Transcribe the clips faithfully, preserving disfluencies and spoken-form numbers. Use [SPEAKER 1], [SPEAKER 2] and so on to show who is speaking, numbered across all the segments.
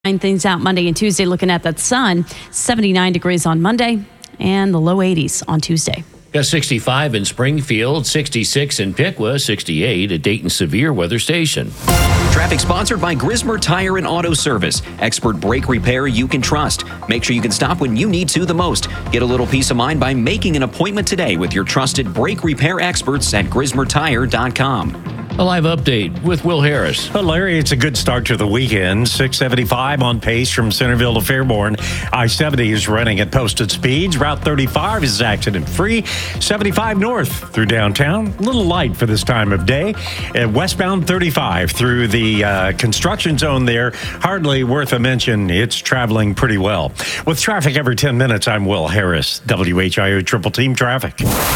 [SPEAKER 1] Things out Monday and Tuesday, looking at that sun, seventy-nine degrees on Monday and the low eighties on Tuesday.
[SPEAKER 2] Got sixty-five in Springfield, sixty-six in Piqua, sixty-eight at Dayton Severe Weather Station.
[SPEAKER 3] Traffic sponsored by Grismer Tire and Auto Service. Expert brake repair you can trust. Make sure you can stop when you need to the most. Get a little peace of mind by making an appointment today with your trusted brake repair experts at grismer tire dot com.
[SPEAKER 2] A live update with Will Harris.
[SPEAKER 4] Well, Larry, it's a good start to the weekend. six seventy-five on pace from Centerville to Fairborn. I seventy is running at posted speeds. Route thirty-five is accident-free. seventy-five north through downtown. A little light for this time of day. And westbound thirty-five through the uh, construction zone there. Hardly worth a mention. It's traveling pretty well. With traffic every ten minutes, I'm Will Harris, W H I O Triple Team Traffic.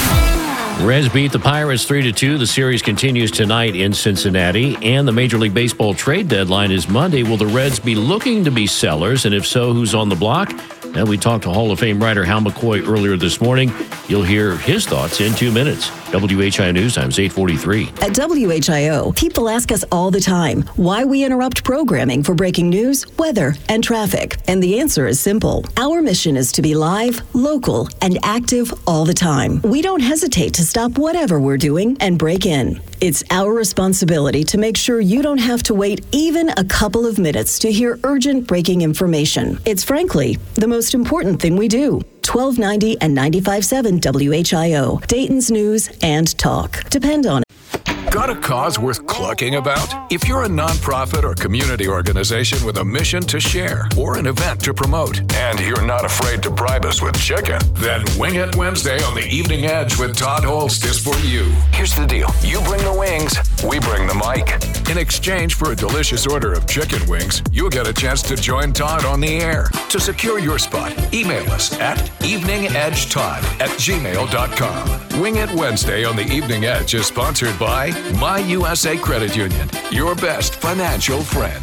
[SPEAKER 2] Reds beat the Pirates three to two. The series continues tonight in Cincinnati, and the Major League Baseball trade deadline is Monday. Will the Reds be looking to be sellers? And if so, who's on the block? And we talked to Hall of Fame writer Hal McCoy earlier this morning. You'll hear his thoughts in two minutes. W H I O News Times eight forty-three.
[SPEAKER 5] At W H I O, people ask us all the time why we interrupt programming for breaking news, weather, and traffic. And the answer is simple. Our mission is to be live, local, and active all the time. We don't hesitate to stop whatever we're doing and break in. It's our responsibility to make sure you don't have to wait even a couple of minutes to hear urgent breaking information. It's frankly the most important thing we do. twelve ninety and ninety-five point seven W H I O, Dayton's News and Talk. Depend on it.
[SPEAKER 6] Got a cause worth clucking about? If you're a nonprofit or community organization with a mission to share or an event to promote, and you're not afraid to bribe us with chicken, then Wing It Wednesday on the Evening Edge with Todd Holst is for you. Here's the deal. You bring the wings, we bring the mic. In exchange for a delicious order of chicken wings, you'll get a chance to join Todd on the air. To secure your spot, email us at eveningedgetodd at gmail dot com. Wing It Wednesday on the Evening Edge is sponsored by My U S A Credit Union, your best financial friend.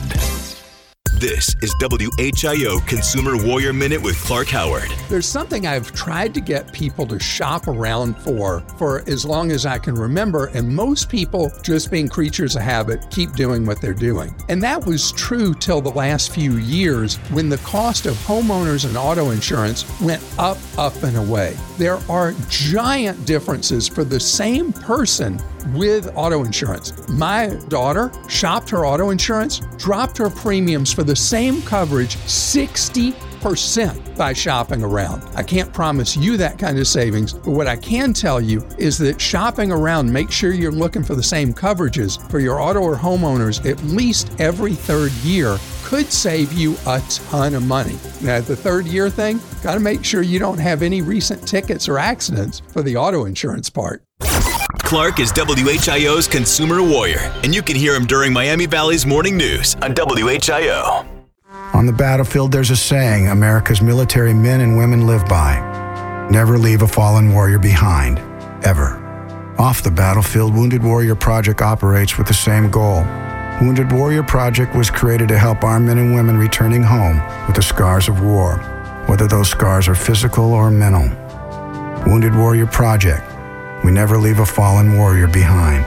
[SPEAKER 7] This is W H I O Consumer Warrior Minute with Clark Howard.
[SPEAKER 8] There's something I've tried to get people to shop around for for as long as I can remember, and most people, just being creatures of habit, keep doing what they're doing. And that was true till the last few years when the cost of homeowners and auto insurance went up, up, and away. There are giant differences for the same person with auto insurance. My daughter shopped her auto insurance, dropped her premiums for the same coverage sixty percent by shopping around. I can't promise you that kind of savings, but what I can tell you is that shopping around, make sure you're looking for the same coverages for your auto or homeowners at least every third year could save you a ton of money. Now, the third year thing, got to make sure you don't have any recent tickets or accidents for the auto insurance part.
[SPEAKER 7] Clark is W H I O's Consumer Warrior, and you can hear him during Miami Valley's Morning News on W H I O.
[SPEAKER 9] On the battlefield, there's a saying America's military men and women live by. Never leave a fallen warrior behind, ever. Off the battlefield, Wounded Warrior Project operates with the same goal. Wounded Warrior Project was created to help our men and women returning home with the scars of war, whether those scars are physical or mental. Wounded Warrior Project. We never leave a fallen warrior behind,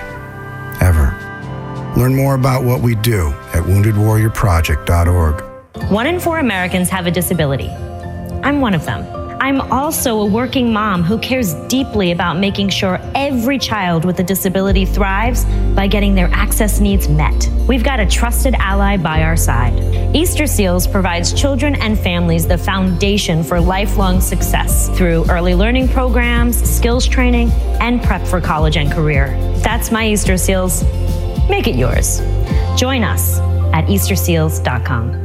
[SPEAKER 9] ever. Learn more about what we do at wounded warrior project dot org.
[SPEAKER 10] One in four Americans have a disability. I'm one of them. I'm also a working mom who cares deeply about making sure every child with a disability thrives by getting their access needs met. We've got a trusted ally by our side. Easter Seals provides children and families the foundation for lifelong success through early learning programs, skills training, and prep for college and career. That's my Easter Seals. Make it yours. Join us at easter seals dot com.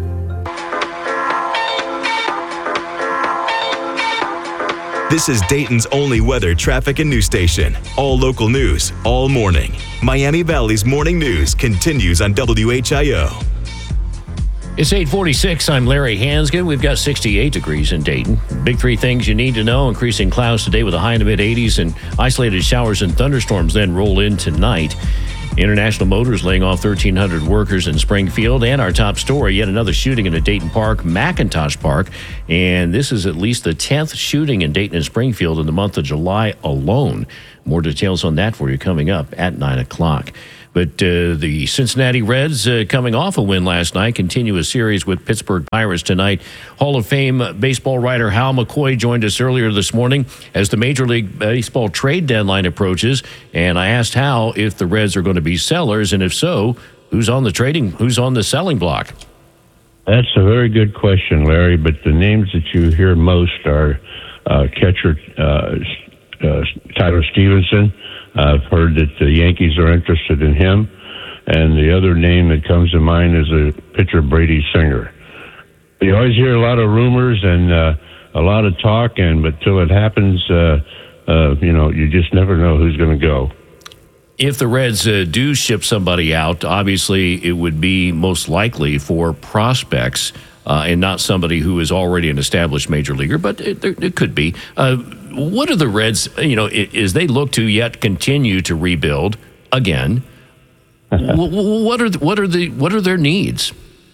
[SPEAKER 7] This is Dayton's only weather, traffic, and news station. All local news, all morning. Miami Valley's Morning News continues on W H I O.
[SPEAKER 2] It's eight forty-six. I'm Larry Hansgen. We've got sixty-eight degrees in Dayton. Big three things you need to know. Increasing clouds today with a high in the mid-eighties, and isolated showers and thunderstorms then roll in tonight. International Motors laying off thirteen hundred workers in Springfield. And our top story, yet another shooting in a Dayton park, McIntosh Park. And this is at least the tenth shooting in Dayton and Springfield in the month of July alone. More details on that for you coming up at nine o'clock. But uh, the Cincinnati Reds, uh, coming off a win last night, continue a series with Pittsburgh Pirates tonight. Hall of Fame baseball writer Hal McCoy joined us earlier this morning as the Major League Baseball trade deadline approaches. And I asked Hal if the Reds are going to be sellers, and if so, who's on the trading, who's on the selling block?
[SPEAKER 11] That's a very good question, Larry. But the names that you hear most are uh, catcher uh, uh, Tyler Stevenson. I've heard that the Yankees are interested in him. And the other name that comes to mind is a pitcher, Brady Singer. You always hear a lot of rumors and uh, a lot of talk, and but till it happens, uh, uh, you know, you just never know who's going to go.
[SPEAKER 2] If the Reds uh, do ship somebody out, obviously it would be most likely for prospects uh, and not somebody who is already an established major leaguer, but it, it could be. Uh, what are the Reds, you know, as they look to yet continue to rebuild again? what are the, what are the what are their needs?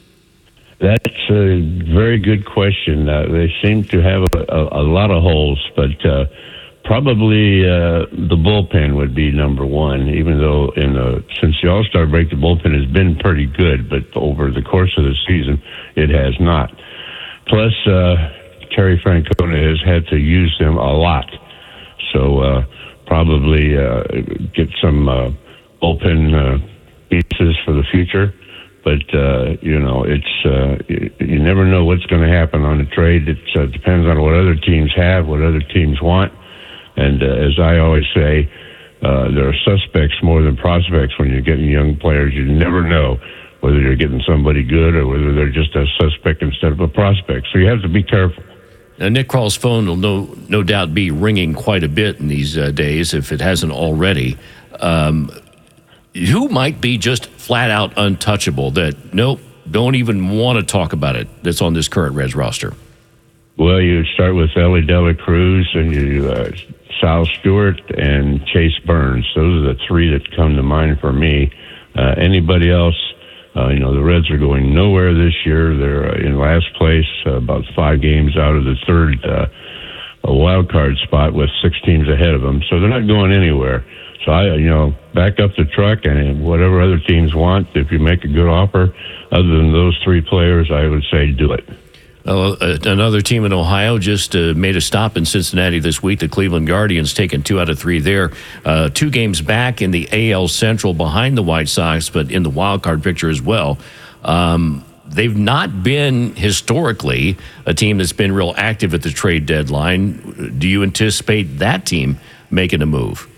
[SPEAKER 11] That's a very good question. Uh, they seem to have a, a, a lot of holes, but uh, probably uh, the bullpen would be number one. Even though in the, since the All-Star break, the bullpen has been pretty good, but over the course of the season, it has not. Plus, uh, Terry Francona has had to use them a lot, so uh, probably uh, get some uh, bullpen uh, pieces for the future. But, uh, you know, it's uh, you, you never know what's going to happen on a trade. It uh, depends on what other teams have, what other teams want. And uh, as I always say, uh, there are suspects more than prospects when you're getting young players. You never know whether you're getting somebody good or whether they're just a suspect instead of a prospect. So you have to be careful.
[SPEAKER 2] Now, Nick Krall's phone will no, no doubt be ringing quite a bit in these uh, days, if it hasn't already. Um, who might be just flat out untouchable that, nope, don't even want to talk about it, that's on this current Reds roster?
[SPEAKER 11] Well, you start with Ellie De La Cruz and you uh, Sal Stewart and Chase Burns. Those are the three that come to mind for me. Uh, anybody else, uh, you know, the Reds are going nowhere this year. They're uh, in last place, uh, about five games out of the third uh, a wild card spot with six teams ahead of them. So they're not going anywhere. So, I, you know, back up the truck and whatever other teams want, if you make a good offer, other than those three players, I would say do it.
[SPEAKER 2] Uh, another team in Ohio just uh, made a stop in Cincinnati this week. The Cleveland Guardians taking two out of three there. Uh, two games back in the A L Central behind the White Sox, but in the wild card picture as well. Um, they've not been historically a team that's been real active at the trade deadline. Do you anticipate that team making a move?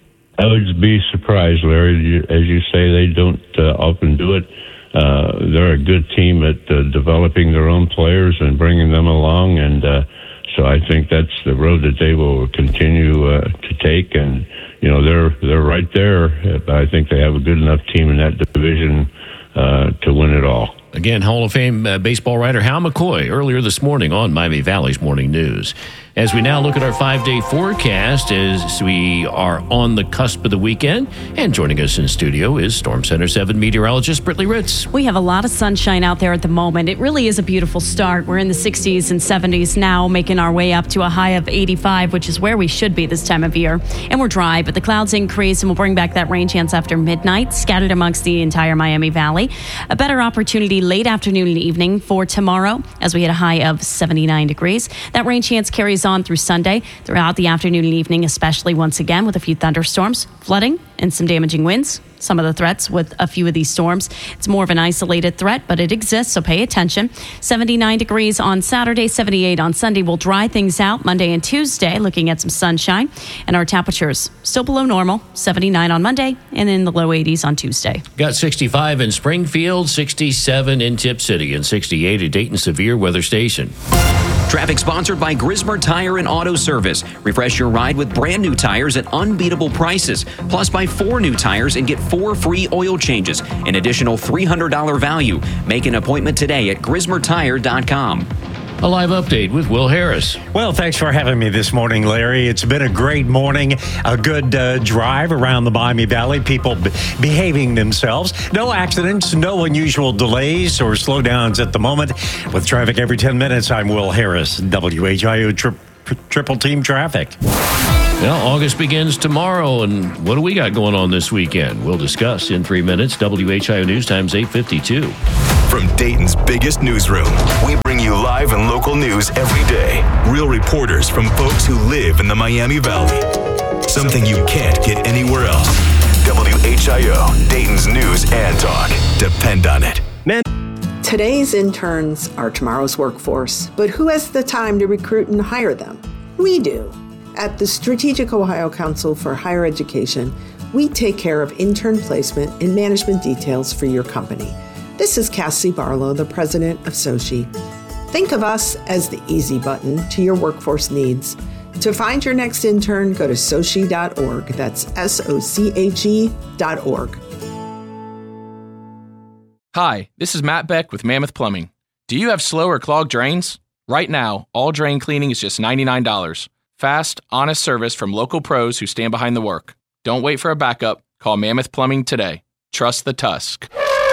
[SPEAKER 11] I would be surprised, Larry. As you say, they don't uh, often do it. Uh, they're a good team at uh, developing their own players and bringing them along, and uh, so I think that's the road that they will continue uh, to take. And you know, they're they're right there. But I think they have a good enough team in that division uh, to win it all.
[SPEAKER 2] Again, Hall of Fame uh, baseball writer Hal McCoy earlier this morning on Miami Valley's Morning News. As we now look at our five-day forecast as we are on the cusp of the weekend, and joining us in studio is Storm Center seven meteorologist Brittany Ritz.
[SPEAKER 1] We have a lot of sunshine out there at the moment. It really is a beautiful start. We're in the sixties and seventies now, making our way up to a high of eighty-five, which is where we should be this time of year. And we're dry, but the clouds increase, and we'll bring back that rain chance after midnight, scattered amongst the entire Miami Valley. A better opportunity late afternoon and evening for tomorrow, as we hit a high of seventy-nine degrees. That rain chance carries on through Sunday, throughout the afternoon and evening, especially once again with a few thunderstorms, flooding, and some damaging winds. Some of the threats with a few of these storms. It's more of an isolated threat, but it exists, so pay attention. seventy-nine degrees on Saturday, seventy-eight on Sunday. We'll dry things out Monday and Tuesday, looking at some sunshine. And our temperatures still below normal, seventy-nine on Monday, and in the low eighties on Tuesday.
[SPEAKER 2] Got sixty-five in Springfield, sixty-seven in Tip City, and sixty-eight at Dayton Severe Weather Station.
[SPEAKER 3] Traffic sponsored by Grismer Tire and Auto Service. Refresh your ride with brand new tires at unbeatable prices. Plus, buy four new tires and get four free oil changes. An additional three hundred dollars value. Make an appointment today at grismer tire dot com.
[SPEAKER 2] A live update with Will Harris.
[SPEAKER 4] Well, thanks for having me this morning, Larry. It's been a great morning, a good uh, drive around the Miami Valley, people be- behaving themselves. No accidents, no unusual delays or slowdowns at the moment. With traffic every ten minutes, I'm Will Harris, W H I O tri- Triple Team Traffic.
[SPEAKER 2] Well, August begins tomorrow, and what do we got going on this weekend? We'll discuss in three minutes. W H I O News Times eight fifty-two.
[SPEAKER 7] From Dayton's biggest newsroom, we bring you live and local news every day. Real reporters from folks who live in the Miami Valley. Something you can't get anywhere else. W H I O, Dayton's news and talk. Depend on it.
[SPEAKER 12] Man. Today's interns are tomorrow's workforce, but who has the time to recruit and hire them? We do. At the Strategic Ohio Council for Higher Education, we take care of intern placement and management details for your company. This is Cassie Barlow, the president of SOCHE. Think of us as the easy button to your workforce needs. To find your next intern, go to soche dot org. That's S O C H E dot org.
[SPEAKER 13] Hi, this is Matt Beck with Mammoth Plumbing. Do you have slow or clogged drains? Right now, all drain cleaning is just ninety-nine dollars. Fast, honest service from local pros who stand behind the work. Don't wait for a backup. Call Mammoth Plumbing today. Trust the Tusk.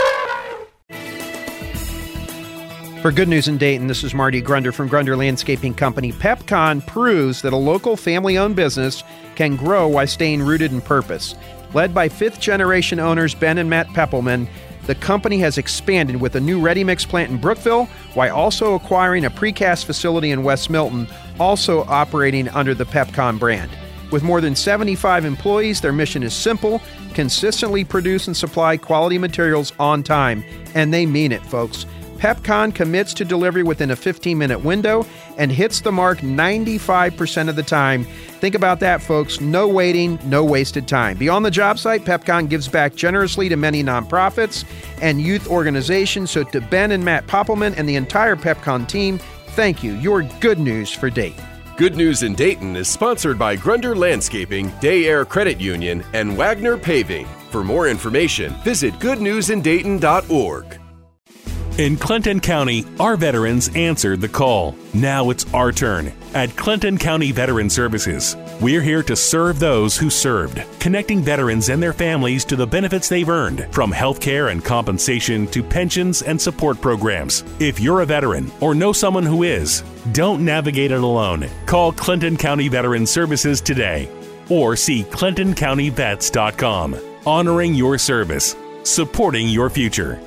[SPEAKER 14] For Good News in Dayton, this is Marty Grunder from Grunder Landscaping Company. PepCon proves that a local family-owned business can grow while staying rooted in purpose. Led by fifth-generation owners Ben and Matt Peppelman, the company has expanded with a new ready-mix plant in Brookville while also acquiring a precast facility in West Milton, also operating under the PepCon brand. With more than seventy-five employees, their mission is simple: consistently produce and supply quality materials on time. And they mean it, folks. PepCon commits to delivery within a fifteen-minute window and hits the mark ninety-five percent of the time. Think about that, folks. No waiting, no wasted time. Beyond the job site, PepCon gives back generously to many nonprofits and youth organizations. So to Ben and Matt Poppelman and the entire PepCon team, thank you. You're good news for Dayton.
[SPEAKER 15] Good News in Dayton is sponsored by Grunder Landscaping, Day Air Credit Union, and Wagner Paving. For more information, visit good news in dayton dot org.
[SPEAKER 16] In Clinton County, our veterans answered the call. Now it's our turn. At Clinton County Veteran Services, we're here to serve those who served, connecting veterans and their families to the benefits they've earned, from health care and compensation to pensions and support programs. If you're a veteran or know someone who is, don't navigate it alone. Call Clinton County Veteran Services today or see clinton county vets dot com. Honoring your service, supporting your future.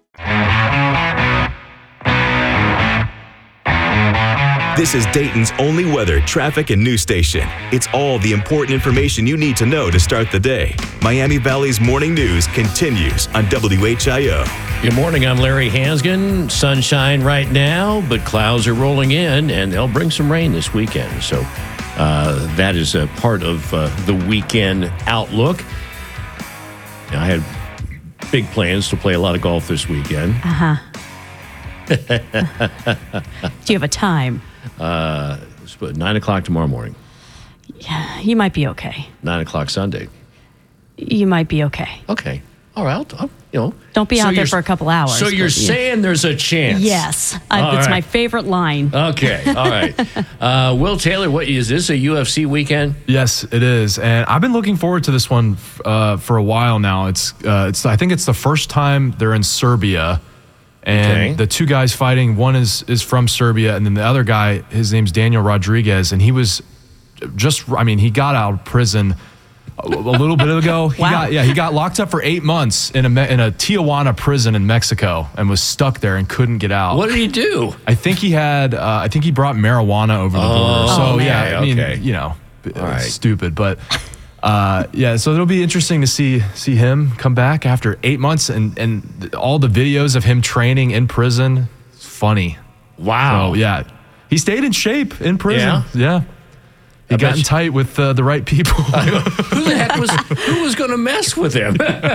[SPEAKER 7] This is Dayton's only weather, traffic, and news station. It's all the important information you need to know to start the day. Miami Valley's morning news continues on W H I O.
[SPEAKER 2] Good morning, I'm Larry Hansgen. Sunshine right now, but clouds are rolling in, and they'll bring some rain this weekend. So uh, that is a part of uh, the weekend outlook. Now, I had big plans to play a lot of golf this weekend.
[SPEAKER 1] Uh-huh. Do you have a time?
[SPEAKER 2] Uh, nine o'clock tomorrow morning.
[SPEAKER 1] Yeah, you might be okay.
[SPEAKER 2] Nine o'clock Sunday.
[SPEAKER 1] You might be okay.
[SPEAKER 2] Okay. All right. I'll, I'll, you know.
[SPEAKER 1] Don't be
[SPEAKER 2] so
[SPEAKER 1] out there for a couple hours.
[SPEAKER 2] So you're saying there's a chance?
[SPEAKER 1] Yes. Uh, it's
[SPEAKER 2] right.
[SPEAKER 1] my favorite line.
[SPEAKER 2] Okay. All right. uh, Will Taylor, what is this, a U F C weekend?
[SPEAKER 17] Yes, it is. And I've been looking forward to this one uh, for a while now. It's, uh, it's. I think it's the first time they're in Serbia. And
[SPEAKER 2] okay.
[SPEAKER 17] the two guys fighting, one is, is from Serbia, and then the other guy, his name's Daniel Rodriguez, and he was just, I mean, he got out of prison a, a little bit ago. He
[SPEAKER 1] wow.
[SPEAKER 17] got, yeah, he got locked up for eight months in a in a Tijuana prison in Mexico and was stuck there and couldn't get out.
[SPEAKER 2] What did he do?
[SPEAKER 17] I think he had, uh, I think he brought marijuana over the
[SPEAKER 2] oh,
[SPEAKER 17] border. So,
[SPEAKER 2] okay,
[SPEAKER 17] yeah, I mean,
[SPEAKER 2] okay.
[SPEAKER 17] you know,
[SPEAKER 2] All right.
[SPEAKER 17] stupid, but... Uh, yeah, so it'll be interesting to see see him come back after eight months and, and all the videos of him training in prison. It's funny.
[SPEAKER 2] Wow.
[SPEAKER 17] So, yeah. He stayed in shape in prison.
[SPEAKER 2] Yeah?
[SPEAKER 17] Yeah. He
[SPEAKER 2] I
[SPEAKER 17] got
[SPEAKER 2] bet
[SPEAKER 17] in
[SPEAKER 2] you-
[SPEAKER 17] tight with uh, the right people.
[SPEAKER 2] Who the heck was, who was going to mess with him?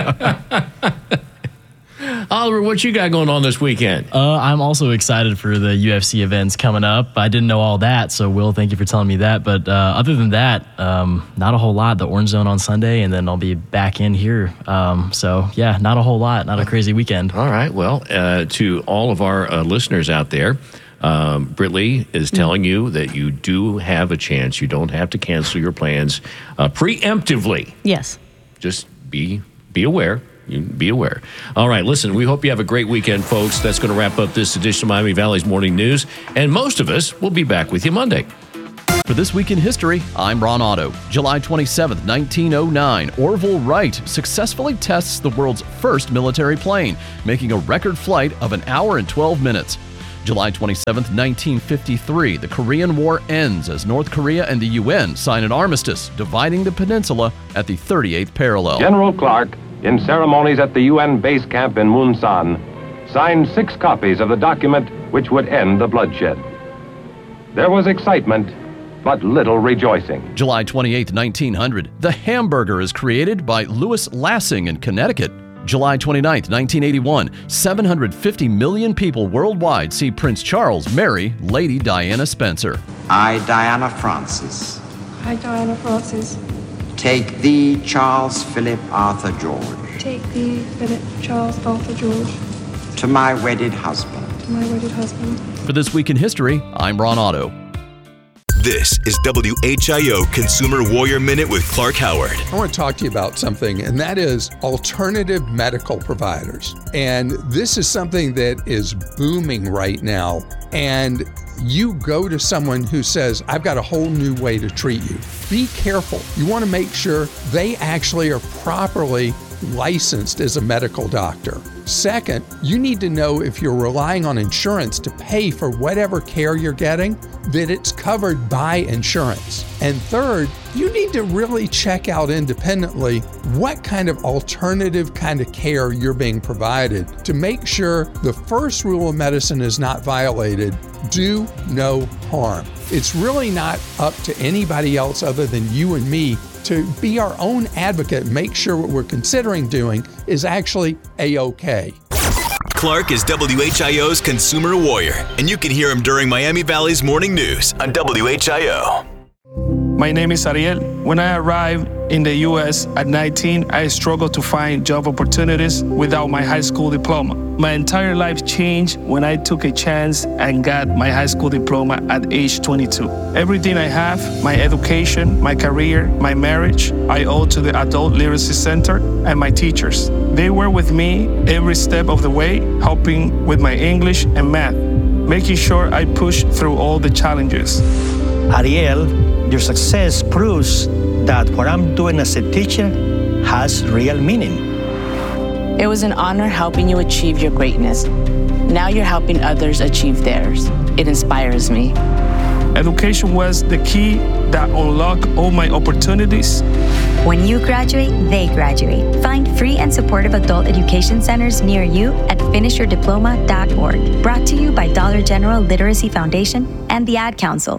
[SPEAKER 2] Oliver, what you got going on this weekend?
[SPEAKER 18] Uh, I'm also excited for the U F C events coming up. I didn't know all that, so Will, thank you for telling me that. But uh, other than that, um, not a whole lot. The Orange Zone on Sunday, and then I'll be back in here. Um, so, yeah, not a whole lot. Not a crazy weekend.
[SPEAKER 2] All right. Well, uh, to all of our uh, listeners out there, um, Britley is telling you that you do have a chance. You don't have to cancel your plans uh, preemptively.
[SPEAKER 1] Yes.
[SPEAKER 2] Just be be aware. You be aware. All right, listen, we hope you have a great weekend, folks. That's going to wrap up this edition of Miami Valley's Morning News. And most of us will be back with you Monday.
[SPEAKER 19] For This Week in History, I'm Ron Otto. July twenty-seventh, nineteen oh nine, Orville Wright successfully tests the world's first military plane, making a record flight of an hour and twelve minutes. July twenty-seventh, nineteen fifty-three, the Korean War ends as North Korea and the U N sign an armistice, dividing the peninsula at the thirty-eighth parallel.
[SPEAKER 20] General Clark, in ceremonies at the U N base camp in Munsan, signed six copies of the document which would end the bloodshed. There was excitement, but little rejoicing.
[SPEAKER 19] July twenty-eighth, nineteen hundred, the hamburger is created by Louis Lassing in Connecticut. July twenty-ninth, nineteen eighty-one, seven hundred fifty million people worldwide see Prince Charles marry Lady Diana Spencer.
[SPEAKER 21] I, Diana Francis,
[SPEAKER 22] I, Diana Francis,
[SPEAKER 21] take thee, Charles Philip Arthur George,
[SPEAKER 22] take thee, Philip Charles Arthur George,
[SPEAKER 21] to my wedded husband.
[SPEAKER 22] to my wedded husband.
[SPEAKER 19] For This Week in History, I'm Ron Otto.
[SPEAKER 7] This is W H I O Consumer Warrior Minute with Clark Howard.
[SPEAKER 8] I want to talk to you about something, and that is alternative medical providers. And this is something that is booming right now. And you go to someone who says, I've got a whole new way to treat you. Be careful. You want to make sure they actually are properly licensed as a medical doctor. Second, you need to know if you're relying on insurance to pay for whatever care you're getting, that it's covered by insurance. And third, you need to really check out independently what kind of alternative kind of care you're being provided to make sure the first rule of medicine is not violated: do no harm. It's really not up to anybody else other than you and me to be our own advocate and make sure what we're considering doing is actually A-OK.
[SPEAKER 7] Clark is W H I O's Consumer Warrior, and you can hear him during Miami Valley's morning news on W H I O.
[SPEAKER 23] My name is Ariel. When I arrived in the U S at nineteen, I struggled to find job opportunities without my high school diploma. My entire life changed when I took a chance and got my high school diploma at age twenty-two. Everything I have, my education, my career, my marriage, I owe to the Adult Literacy Center and my teachers. They were with me every step of the way, helping with my English and math, making sure I pushed through all the challenges.
[SPEAKER 24] Ariel, your success proves that what I'm doing as a teacher has real meaning.
[SPEAKER 25] It was an honor helping you achieve your greatness. Now you're helping others achieve theirs. It inspires me.
[SPEAKER 23] Education was the key that unlocked all my opportunities.
[SPEAKER 26] When you graduate, they graduate. Find free and supportive adult education centers near you at finish your diploma dot org. Brought to you by Dollar General Literacy Foundation and the Ad Council.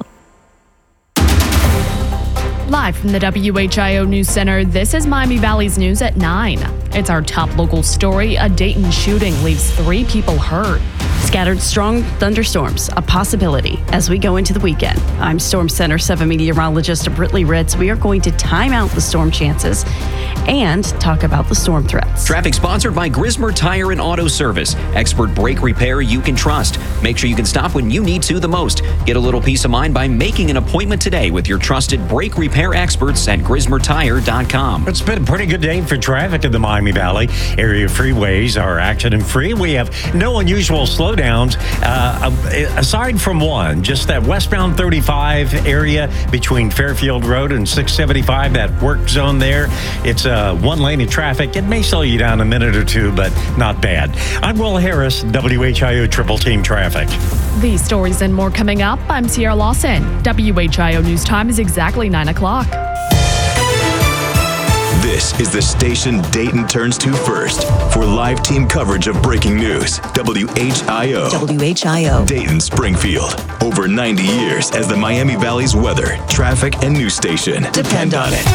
[SPEAKER 1] Live from the W H I O News Center, this is Miami Valley's News at nine. It's our top local story. A Dayton shooting leaves three people hurt. Scattered strong thunderstorms, a possibility as we go into the weekend. I'm Storm Center seven meteorologist Britley Ritz. We are going to time out the storm chances and talk about the storm threats.
[SPEAKER 3] Traffic sponsored by Grismer Tire and Auto Service. Expert brake repair you can trust. Make sure you can stop when you need to the most. Get a little peace of mind by making an appointment today with your trusted brake repair experts at grismer tire dot com.
[SPEAKER 4] It's been a pretty good day for traffic in the Miami Valley. Area freeways are accident free. We have no unusual slowdowns uh, aside from one, just that westbound thirty-five area between Fairfield Road and six seventy-five, that work zone there. It's a uh, one lane of traffic. It may slow you down a minute or two, but not bad. I'm Will Harris, W H I O Triple Team Traffic.
[SPEAKER 1] These stories and more coming up. I'm Sierra Lawson. W H I O News Time is exactly nine o'clock.
[SPEAKER 7] This is the station Dayton turns to first for live team coverage of breaking news. W H I O.
[SPEAKER 5] W H I O.
[SPEAKER 7] Dayton Springfield. Over ninety years as the Miami Valley's weather, traffic, and news station. Depend on it.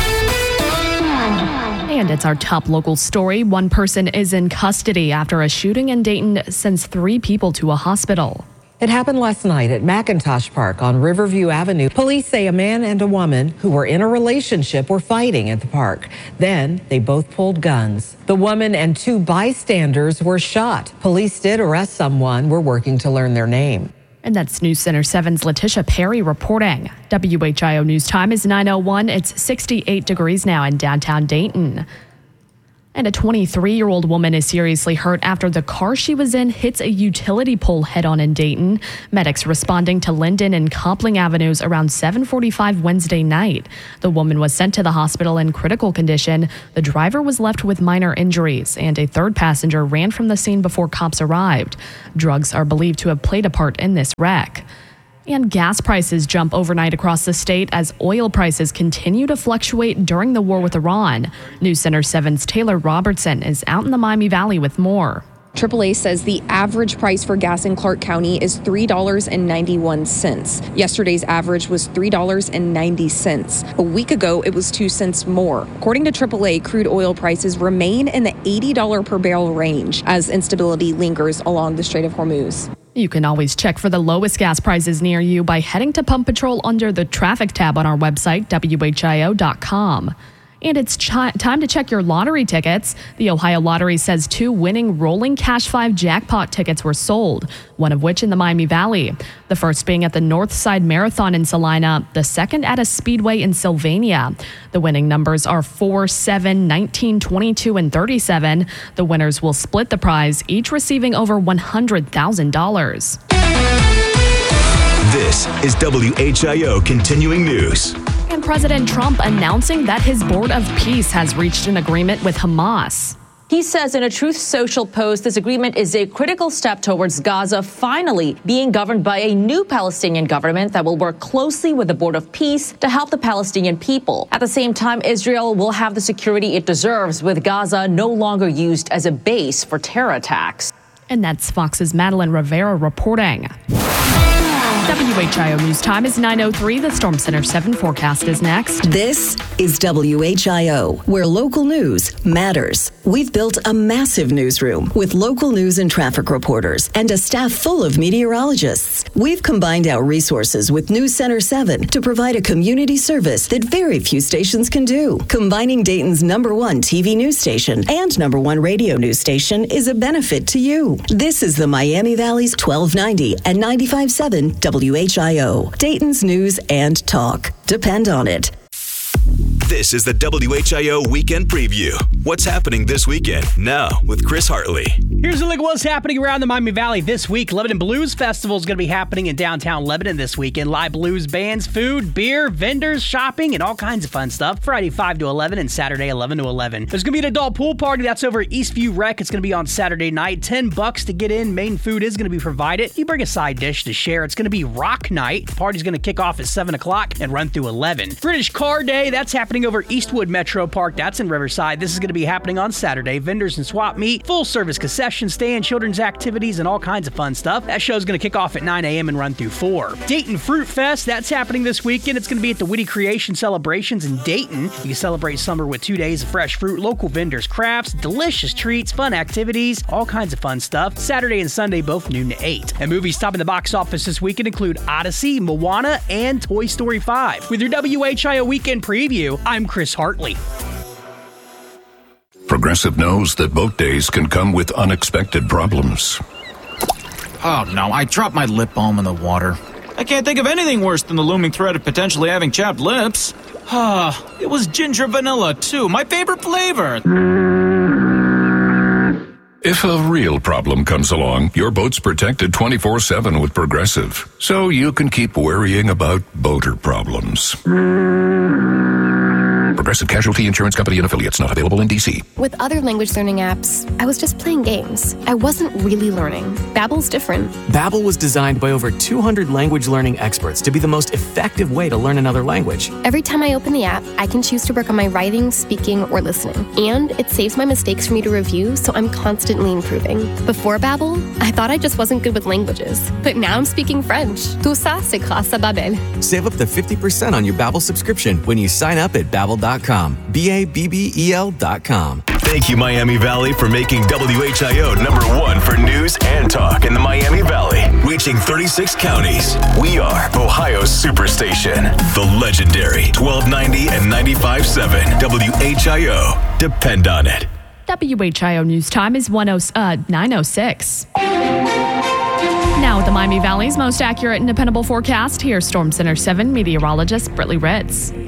[SPEAKER 1] And it's our top local story. One person is in custody after a shooting in Dayton sends three people to a hospital.
[SPEAKER 27] It happened last night at McIntosh Park on Riverview Avenue. Police say a man and a woman who were in a relationship were fighting at the park. Then they both pulled guns. The woman and two bystanders were shot. Police did arrest someone. We're working to learn their name.
[SPEAKER 1] And that's News Center seven's Letitia Perry reporting. W H I O News Time is nine oh one. It's sixty-eight degrees now in downtown Dayton.
[SPEAKER 6] And a twenty-three-year-old woman is seriously hurt after the car she was in hits a utility pole head-on in Dayton. Medics responding to Linden and Copling Avenues around seven forty-five Wednesday night. The woman was sent to the hospital in critical condition. The driver was left with minor injuries, and a third passenger ran from the scene before cops arrived. Drugs are believed to have played a part in this wreck. And gas prices jump overnight across the state as oil prices continue to fluctuate during the war with Iran. News Center seven's Taylor Robertson is out in the Miami Valley with more.
[SPEAKER 9] triple A says the average price for gas in Clark County is three dollars and ninety-one cents. Yesterday's average was three dollars and ninety cents. A week ago, it was two cents more. According to triple A, crude oil prices remain in the eighty dollars per barrel range as instability lingers along the Strait of Hormuz.
[SPEAKER 6] You can always check for the lowest gas prices near you by heading to Pump Patrol under the traffic tab on our website, W H I O dot com. And it's ch- time to check your lottery tickets. The Ohio Lottery says two winning Rolling Cash five jackpot tickets were sold, one of which in the Miami Valley. The first being at the Northside Marathon in Salina, the second at a speedway in Sylvania. The winning numbers are four, seven, nineteen, twenty-two, and thirty-seven. The winners will split the prize, each receiving over one hundred thousand dollars.
[SPEAKER 7] This is W H I O Continuing News.
[SPEAKER 6] And President Trump announcing that his Board of Peace has reached an agreement with Hamas.
[SPEAKER 10] He says in a Truth Social post, this agreement is a critical step towards Gaza finally being governed by a new Palestinian government that will work closely with the Board of Peace to help the Palestinian people. At the same time, Israel will have the security it deserves, with Gaza no longer used as a base for terror attacks.
[SPEAKER 6] And that's Fox's Madeline Rivera reporting. W H I O News Time is nine oh three. The Storm Center seven forecast is next.
[SPEAKER 5] This is W H I O, where local news matters. We've built a massive newsroom with local news and traffic reporters and a staff full of meteorologists. We've combined our resources with News Center seven to provide a community service that very few stations can do. Combining Dayton's number one T V news station and number one radio news station is a benefit to you. This is the Miami Valley's twelve ninety and ninety-five point seven W H I O, Dayton's news and talk. Depend on it.
[SPEAKER 7] This is the W H I O Weekend Preview. What's happening this weekend? Now with Chris Hartley.
[SPEAKER 11] Here's a look at what's happening around the Miami Valley this week. Lebanon Blues Festival is going to be happening in downtown Lebanon this weekend. Live blues bands, food, beer, vendors, shopping, and all kinds of fun stuff. Friday five to eleven and Saturday eleven to eleven. There's going to be an adult pool party that's over at Eastview Rec. It's going to be on Saturday night. ten bucks to get in. Main food is going to be provided. You bring a side dish to share. It's going to be rock night. The party's going to kick off at seven o'clock and run through eleven. British Car Day, that's happening over Eastwood Metro Park. That's in Riverside. This is going to be happening on Saturday. Vendors and swap meet, full service concession stand, children's activities, and all kinds of fun stuff. That show's going to kick off at nine a.m. and run through four. Dayton Fruit Fest, that's happening this weekend. It's going to be at the Witty Creation Celebrations in Dayton. You can celebrate summer with two days of fresh fruit, local vendors, crafts, delicious treats, fun activities, all kinds of fun stuff. Saturday and Sunday, both noon to eight. And movies topping the box office this weekend include Odyssey, Moana, and Toy Story five. With your W H I O Weekend Preview, I'm Chris Hartley.
[SPEAKER 12] Progressive knows that boat days can come with unexpected problems.
[SPEAKER 13] Oh no, I dropped my lip balm in the water. I can't think of anything worse than the looming threat of potentially having chapped lips. Ah, it was ginger vanilla too, my favorite flavor.
[SPEAKER 12] If a real problem comes along, your boat's protected twenty-four seven with Progressive, so you can keep worrying about boater problems. Progressive Casualty Insurance Company and affiliates, not available in D C.
[SPEAKER 14] With other language learning apps, I was just playing games. I wasn't really learning. Babbel's different.
[SPEAKER 28] Babbel was designed by over two hundred language learning experts to be the most effective way to learn another language.
[SPEAKER 14] Every time I open the app, I can choose to work on my writing, speaking, or listening. And it saves my mistakes for me to review, so I'm constantly improving. Before Babbel, I thought I just wasn't good with languages. But now I'm speaking French. Tout ça, c'est grâce à Babbel.
[SPEAKER 28] Save up to fifty percent on your Babbel subscription when you sign up at Babbel dot com. B A B B E L dot com.
[SPEAKER 7] Thank you, Miami Valley, for making W H I O number one for news and talk in the Miami Valley. Reaching thirty-six counties. We are Ohio's Superstation. The legendary twelve ninety and ninety-five point seven W H I O. Depend on it.
[SPEAKER 6] W H I O News Time is nine oh six. Now, the Miami Valley's most accurate and dependable forecast. Here's Storm Center seven meteorologist Britley Ritz.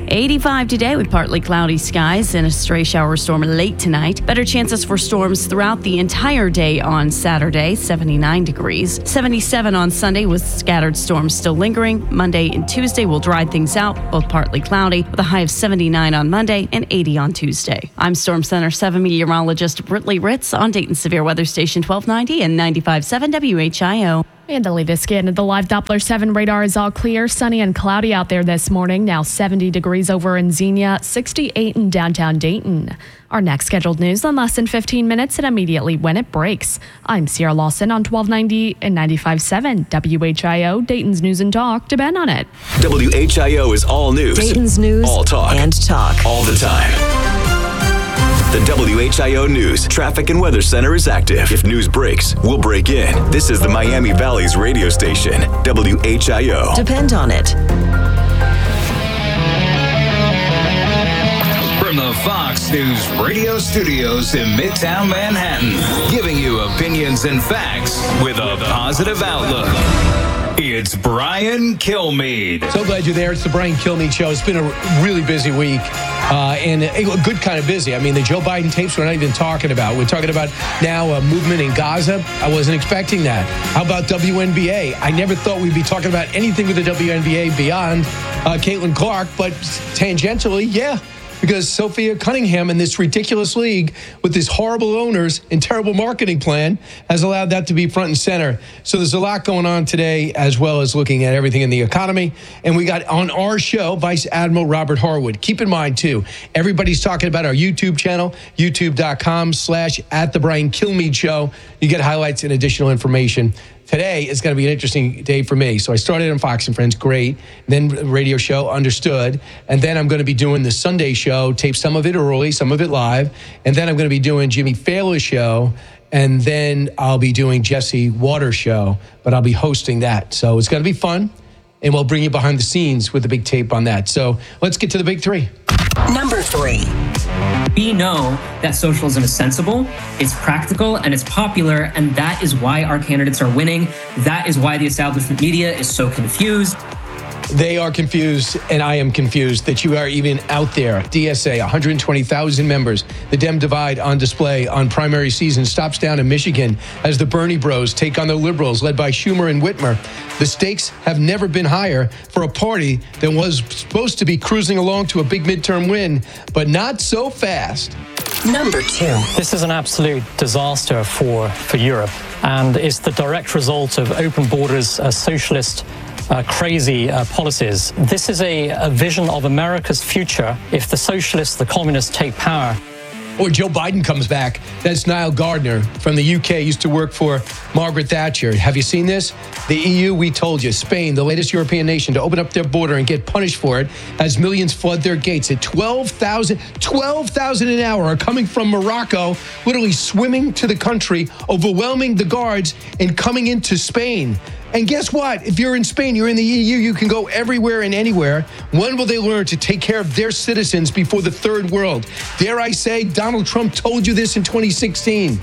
[SPEAKER 1] eighty-five today with partly cloudy skies and a stray shower storm late tonight. Better chances for storms throughout the entire day on Saturday, seventy-nine degrees. seventy-seven on Sunday with scattered storms still lingering. Monday and Tuesday will dry things out, both partly cloudy, with a high of seventy-nine on Monday and eighty on Tuesday. I'm Storm Center seven meteorologist Brittany Ritz on Dayton's Severe Weather Station twelve ninety and ninety-five point seven W H I O.
[SPEAKER 6] And the latest scan of the live Doppler seven radar is all clear. Sunny and cloudy out there this morning. Now seventy degrees over in Xenia, sixty-eight in downtown Dayton. Our next scheduled news in less than fifteen minutes and immediately when it breaks. I'm Sierra Lawson on twelve ninety and ninety-five point seven W H I O, Dayton's News and Talk. Depend on it.
[SPEAKER 7] W H I O is all news.
[SPEAKER 5] Dayton's News
[SPEAKER 7] all talk.
[SPEAKER 5] and talk.
[SPEAKER 7] All the time. The W H I O News Traffic and Weather Center is active. If news breaks, we'll break in. This is the Miami Valley's radio station, W H I O.
[SPEAKER 5] Depend on it.
[SPEAKER 2] From the Fox News radio studios in Midtown Manhattan, giving you opinions and facts with a positive outlook. It's Brian Kilmeade.
[SPEAKER 15] So glad you're there. It's the Brian Kilmeade Show. It's been a really busy week, uh, and a good kind of busy. I mean, the Joe Biden tapes we're not even talking about. We're talking about now a movement in Gaza. I wasn't expecting that. How about W N B A? I never thought we'd be talking about anything with the W N B A beyond uh, Caitlin Clark, but tangentially, yeah. Because Sophia Cunningham and this ridiculous league with these horrible owners and terrible marketing plan has allowed that to be front and center. So there's a lot going on today, as well as looking at everything in the economy. And we got on our show, Vice Admiral Robert Harwood. Keep in mind, too, everybody's talking about our YouTube channel, youtube.com slash at the Brian Kilmeade Show. You get highlights and additional information. Today is going to be an interesting day for me. So I started on Fox and Friends, great. Then radio show, understood. And then I'm going to be doing the Sunday show, tape some of it early, some of it live. And then I'm going to be doing Jimmy Fallon's show. And then I'll be doing Jesse Waters' show. But I'll be hosting that. So it's going to be fun. And we'll bring you behind the scenes with the big tape on that. So let's get to the big three.
[SPEAKER 5] Number three.
[SPEAKER 16] We know that socialism is sensible, it's practical, and it's popular, and that is why our candidates are winning. That is why the establishment media is so confused.
[SPEAKER 15] They are confused, and I am confused that you are even out there. D S A, one hundred twenty thousand members. The Dem divide on display on primary season stops down in Michigan as the Bernie bros take on the liberals led by Schumer and Whitmer. The stakes have never been higher for a party that was supposed to be cruising along to a big midterm win, but not so fast.
[SPEAKER 5] Number two.
[SPEAKER 17] This is an absolute disaster for, for Europe, and it's the direct result of open borders, uh, socialist Uh, crazy uh, policies. This is a, a vision of America's future if the socialists, the communists take power.
[SPEAKER 15] Or Joe Biden comes back. That's Niall Gardner from the U K, used to work for Margaret Thatcher. Have you seen this? The E U, we told you, Spain, the latest European nation to open up their border and get punished for it as millions flood their gates at twelve thousand, twelve thousand an hour are coming from Morocco, literally swimming to the country, overwhelming the guards and coming into Spain. And guess what? If you're in Spain, you're in the E U, you can go everywhere and anywhere. When will they learn to take care of their citizens before the third world? Dare I say, Donald Trump told you this in twenty sixteen.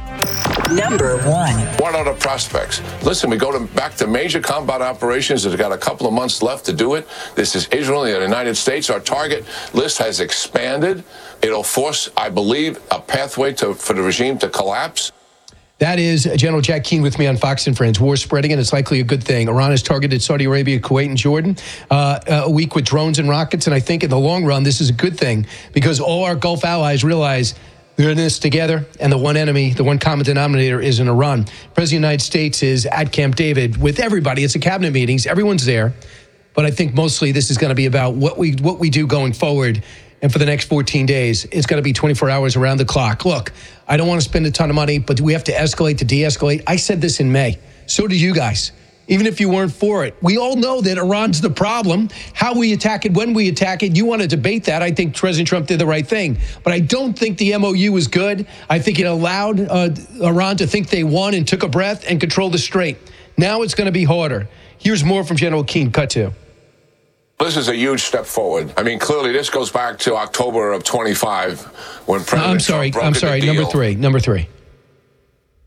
[SPEAKER 18] Number one. What are the prospects? Listen, we go to, back to major combat operations. It's got a couple of months left to do it. This is Israel and the United States. Our target list has expanded. It'll force, I believe, a pathway to, for the regime to collapse.
[SPEAKER 15] That is General Jack Keane with me on Fox and Friends. War spreading, and it's likely a good thing. Iran has targeted Saudi Arabia, Kuwait, and Jordan uh, a week with drones and rockets, and I think in the long run, this is a good thing because all our Gulf allies realize they're in this together, and the one enemy, the one common denominator is in Iran. President of the United States is at Camp David with everybody. It's a cabinet meetings. Everyone's there. But I think mostly this is going to be about what we what we do going forward. And for the next fourteen days, it's going to be twenty-four hours around the clock. Look, I don't want to spend a ton of money, but we have to escalate to de-escalate. I said this in May. So do you guys. Even if you weren't for it. We all know that Iran's the problem. How we attack it, when we attack it, you want to debate that. I think President Trump did the right thing. But I don't think the M O U was good. I think it allowed uh, Iran to think they won and took a breath and controlled the strait. Now it's going to be harder. Here's more from General Keane. Cut to.
[SPEAKER 18] This is a huge step forward. I mean, clearly, this goes back to October of twenty-five when President
[SPEAKER 15] I'm sorry.
[SPEAKER 18] Trump
[SPEAKER 15] I'm sorry. Number three. Number three.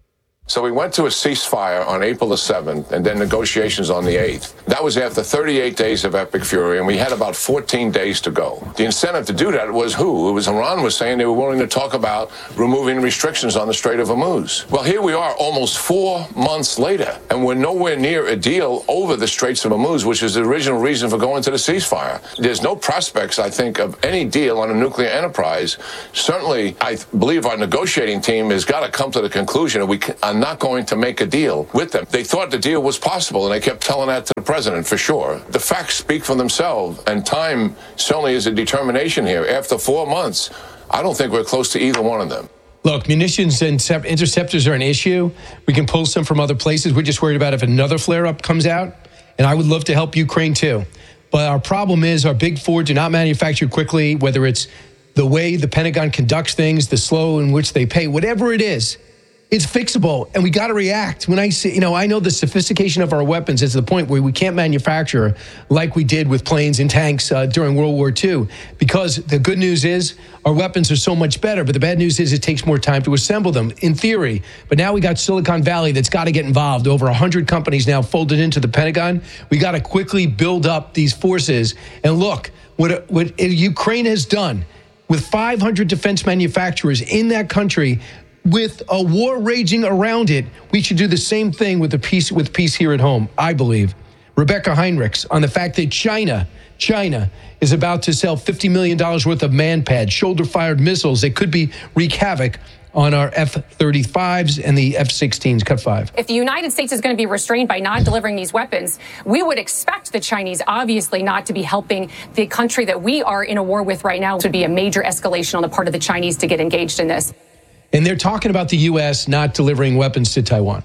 [SPEAKER 18] So we went to a ceasefire on April the seventh and then negotiations on the eighth. That was after thirty-eight days of epic fury, and we had about fourteen days to go. The incentive to do that was who? It was Iran was saying they were willing to talk about removing restrictions on the Strait of Hormuz. Well, here we are almost four months later, and we're nowhere near a deal over the Straits of Hormuz, which is the original reason for going to the ceasefire. There's no prospects, I think, of any deal on a nuclear enterprise. Certainly, I believe our negotiating team has got to come to the conclusion that we are not going to make a deal with them. They thought the deal was possible, and they kept telling that to the president for sure. The facts speak for themselves, and time certainly is a determination here. After four months, I don't think we're close to either one of them.
[SPEAKER 15] Look, munitions and interceptors are an issue. We can pull some from other places. We're just worried about if another flare-up comes out, and I would love to help Ukraine too. But our problem is our big four do not manufacture quickly, whether it's the way the Pentagon conducts things, the slow in which they pay, whatever it is. It's fixable, and we got to react. When I say, you know, I know the sophistication of our weapons is to the point where we can't manufacture like we did with planes and tanks uh, during World War Two, because the good news is our weapons are so much better, but the bad news is it takes more time to assemble them, in theory. But now we got Silicon Valley that's got to get involved. Over one hundred companies now folded into the Pentagon. We got to quickly build up these forces. And look, what, what Ukraine has done with five hundred defense manufacturers in that country, with a war raging around it, we should do the same thing with the peace with peace here at home, I believe. Rebecca Heinrichs on the fact that China, China is about to sell fifty million dollars worth of man-pads, shoulder-fired missiles that could be wreak havoc on our F thirty-fives and the F sixteens. Cut five.
[SPEAKER 8] If the United States is going to be restrained by not delivering these weapons, we would expect the Chinese obviously not to be helping the country that we are in a war with right now. It would be a major escalation on the part of the Chinese to get engaged in this.
[SPEAKER 15] And they're talking about the U S not delivering weapons to Taiwan.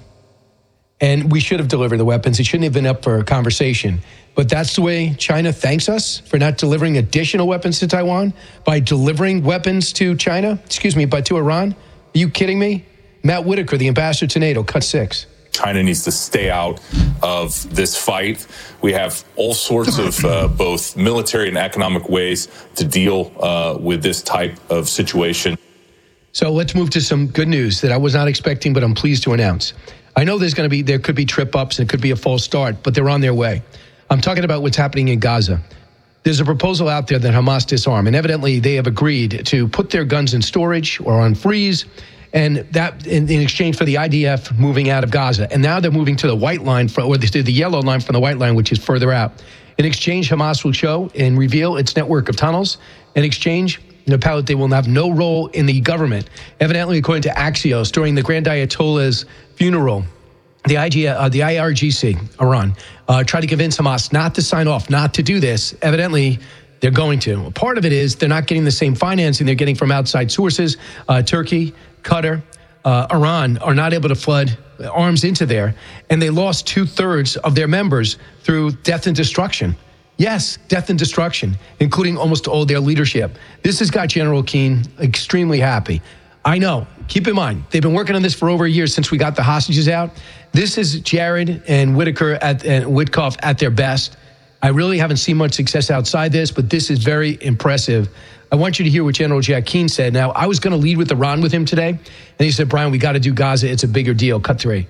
[SPEAKER 15] And we should have delivered the weapons. It shouldn't have been up for a conversation. But that's the way China thanks us for not delivering additional weapons to Taiwan, by delivering weapons to China, excuse me, but to Iran. Are you kidding me? Matt Whitaker, the ambassador to NATO, cut six.
[SPEAKER 19] China needs to stay out of this fight. We have all sorts of uh, both military and economic ways to deal uh, with this type of situation.
[SPEAKER 15] So let's move to some good news that I was not expecting, but I'm pleased to announce. I know there's going to be, there could be trip ups and it could be a false start, but they're on their way. I'm talking about what's happening in Gaza. There's a proposal out there that Hamas disarm, and evidently they have agreed to put their guns in storage or on freeze, and that in, in exchange for the I D F moving out of Gaza. And now they're moving to the white line, for, or the, the yellow line from the white line, which is further out. In exchange, Hamas will show and reveal its network of tunnels. In exchange, Nepal, they will have no role in the government. Evidently, according to Axios, during the Grand Ayatollah's funeral, the, I G, uh, the I R G C, Iran, uh, tried to convince Hamas not to sign off, not to do this. Evidently, they're going to. Part of it is they're not getting the same financing they're getting from outside sources. Uh, Turkey, Qatar, uh, Iran are not able to flood arms into there, and they lost two-thirds of their members through death and destruction. Yes, death and destruction, including almost all their leadership. This has got General Keane extremely happy. I know. Keep in mind, they've been working on this for over a year since we got the hostages out. This is Jared and Whitaker at, and Witkoff at their best. I really haven't seen much success outside this, but this is very impressive. I want you to hear what General Jack Keane said. Now, I was going to lead with Iran with him today, and he said, Brian, we got to do Gaza. It's a bigger deal. Cut three.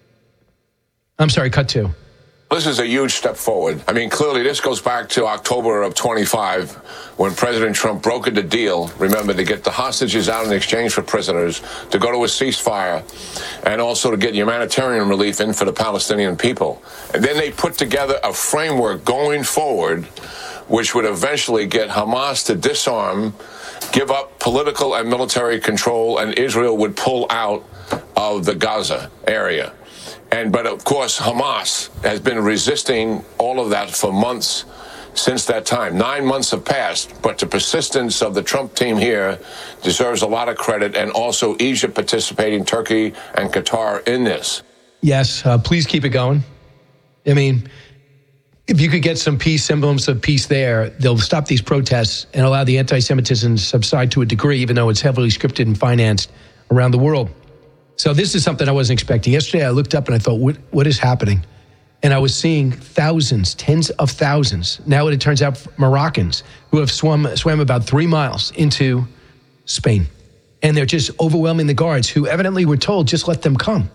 [SPEAKER 15] I'm sorry, cut two.
[SPEAKER 18] This is a huge step forward. I mean, clearly this goes back to October of twenty-five when President Trump brokered the deal, remember, to get the hostages out in exchange for prisoners, to go to a ceasefire, and also to get humanitarian relief in for the Palestinian people. And then they put together a framework going forward which would eventually get Hamas to disarm, give up political and military control, and Israel would pull out of the Gaza area. And but of course, Hamas has been resisting all of that for months since that time. Nine months have passed, but the persistence of the Trump team here deserves a lot of credit, and also Egypt participating, Turkey and Qatar in this.
[SPEAKER 15] Yes, uh, please keep it going. I mean, if you could get some peace, semblance of peace there, they'll stop these protests and allow the anti-Semitism to subside to a degree, even though it's heavily scripted and financed around the world. So this is something I wasn't expecting. Yesterday, I looked up and I thought, what, what is happening? And I was seeing thousands, tens of thousands. Now it turns out Moroccans who have swum, swam about three miles into Spain. And they're just overwhelming the guards who evidently were told, just let them come.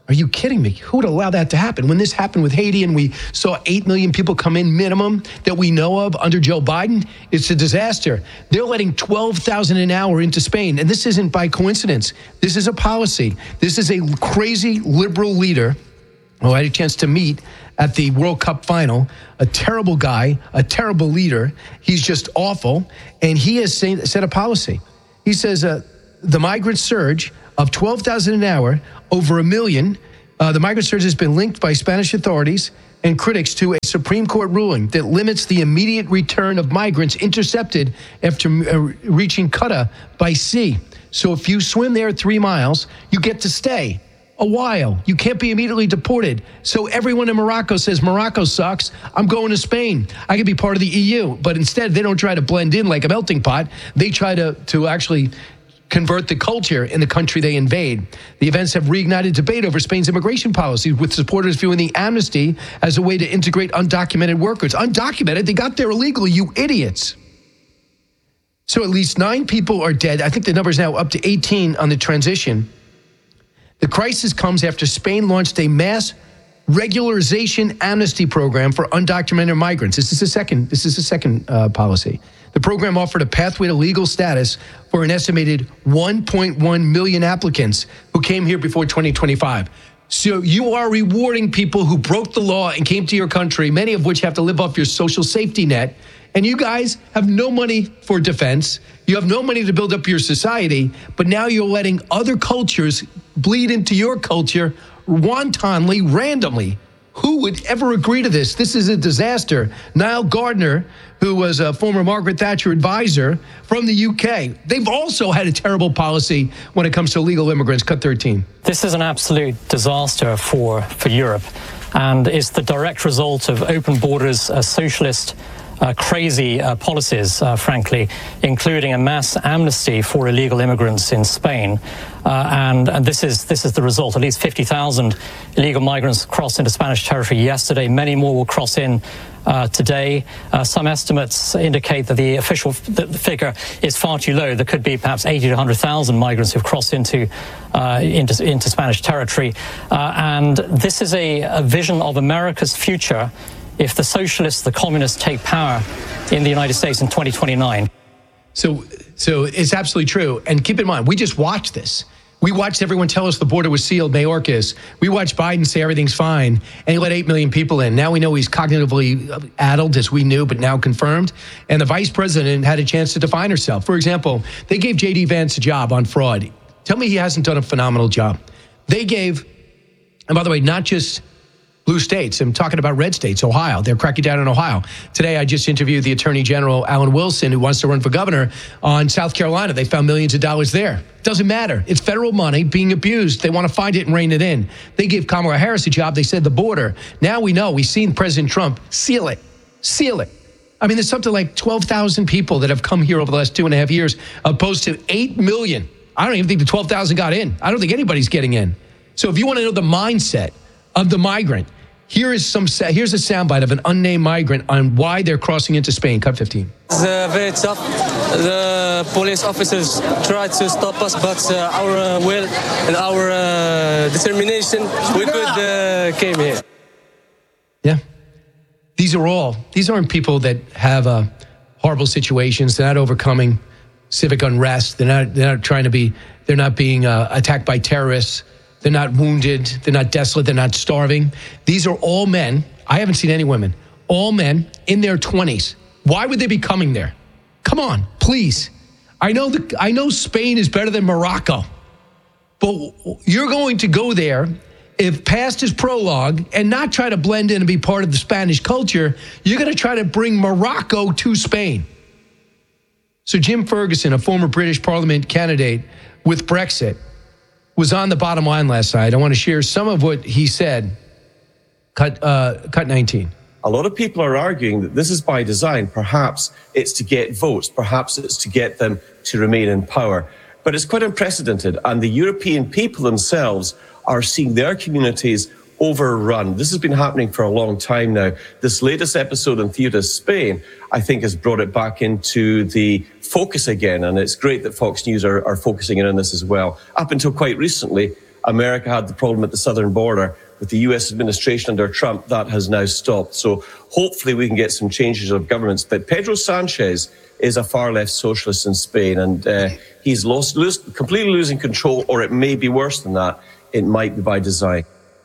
[SPEAKER 15] Are you kidding me? Who would allow that to happen? When this happened with Haiti and we saw eight million people come in minimum that we know of under Joe Biden, it's a disaster. They're letting twelve thousand an hour into Spain. And this isn't by coincidence. This is a policy. This is a crazy liberal leader who I had a chance to meet at the World Cup final. A terrible guy, a terrible leader. He's just awful. And he has set a policy. He says uh, the migrant surge of twelve thousand an hour, over a million. Uh, the migrant surge has been linked by Spanish authorities and critics to a Supreme Court ruling that limits the immediate return of migrants intercepted after uh, reaching Ceuta by sea. So if you swim there three miles, you get to stay a while. You can't be immediately deported. So everyone in Morocco says, Morocco sucks. I'm going to Spain. I could be part of the E U. But instead, they don't try to blend in like a melting pot. They try to, to actually convert the culture in the country they invade. The events have reignited debate over Spain's immigration policies, with supporters viewing the amnesty as a way to integrate undocumented workers. Undocumented? They got there illegally, you idiots. So at least nine people are dead. I think the number is now up to eighteen on the transition. The crisis comes after Spain launched a mass regularization amnesty program for undocumented migrants. This is a second, this is a second uh, policy. The program offered a pathway to legal status for an estimated one point one million applicants who came here before twenty twenty-five. So you are rewarding people who broke the law and came to your country, many of which have to live off your social safety net. And you guys have no money for defense. You have no money to build up your society. But now you're letting other cultures bleed into your culture wantonly, randomly. Who would ever agree to this? This is a disaster. Niall Gardner, who was a former Margaret Thatcher advisor from the U K, they've also had a terrible policy when it comes to illegal immigrants. Cut thirteen.
[SPEAKER 17] This is an absolute disaster for, for Europe, and is the direct result of open borders, a socialist Uh, crazy uh, policies, uh, frankly, including a mass amnesty for illegal immigrants in Spain. Uh, and, and this is this is the result. At least fifty thousand illegal migrants crossed into Spanish territory yesterday. Many more will cross in uh, today. Uh, some estimates indicate that the official f- the figure is far too low. There could be perhaps eighty to one hundred thousand migrants who've crossed into, uh, into, into Spanish territory. Uh, and this is a, a vision of America's future if the socialists, the communists take power in the United States in twenty twenty-nine.
[SPEAKER 15] So, so it's absolutely true. And keep in mind, we just watched this. We watched everyone tell us the border was sealed, Mayorkas. We watched Biden say everything's fine, and he let eight million people in. Now we know he's cognitively addled, as we knew, but now confirmed. And the vice president had a chance to define herself. For example, they gave J D Vance a job on fraud. Tell me he hasn't done a phenomenal job. They gave, and by the way, not just blue states. I'm talking about red states, Ohio. They're cracking down in Ohio. Today, I just interviewed the Attorney General, Alan Wilson, who wants to run for governor on South Carolina. They found millions of dollars there. Doesn't matter. It's federal money being abused. They want to find it and rein it in. They gave Kamala Harris a job. They said the border. Now we know. We've seen President Trump seal it. Seal it. I mean, there's something like twelve thousand people that have come here over the last two and a half years, opposed to eight million. I don't even think the twelve thousand got in. I don't think anybody's getting in. So if you want to know the mindset of the migrant, here is some. Here's a soundbite of an unnamed migrant on why they're crossing into Spain. Cut fifteen.
[SPEAKER 3] It's uh, very tough. The police officers tried to stop us, but uh, our uh, will and our uh, determination, we could uh, came here.
[SPEAKER 15] Yeah, these are all. These aren't people that have uh, horrible situations. They're not overcoming civic unrest. They're not. They're not trying to be. They're not being uh, attacked by terrorists. They're not wounded. They're not desolate. They're not starving. These are all men. I haven't seen any women. All men in their twenties. Why would they be coming there? Come on, please. I know the, I know Spain is better than Morocco, but you're going to go there if past is prologue and not try to blend in and be part of the Spanish culture. You're going to try to bring Morocco to Spain. So Jim Ferguson, a former British Parliament candidate with Brexit, was on the bottom line last night. I want to share some of what he said. Cut, uh, cut nineteen.
[SPEAKER 20] A lot of people are arguing that this is by design. Perhaps it's to get votes. Perhaps it's to get them to remain in power. But it's quite unprecedented. And the European people themselves are seeing their communities overrun. This has been happening for a long time now. This latest episode in Ceuta, Spain, I think has brought it back into the focus again. And it's great that Fox News are, are focusing in on this as well. Up until quite recently, America had the problem at the southern border. With the U S administration under Trump, that has now stopped. So hopefully we can get some changes of governments. But Pedro Sanchez is a far-left socialist in Spain, and uh, he's lost, lose, completely losing control, or it may be worse than that. It might be by design.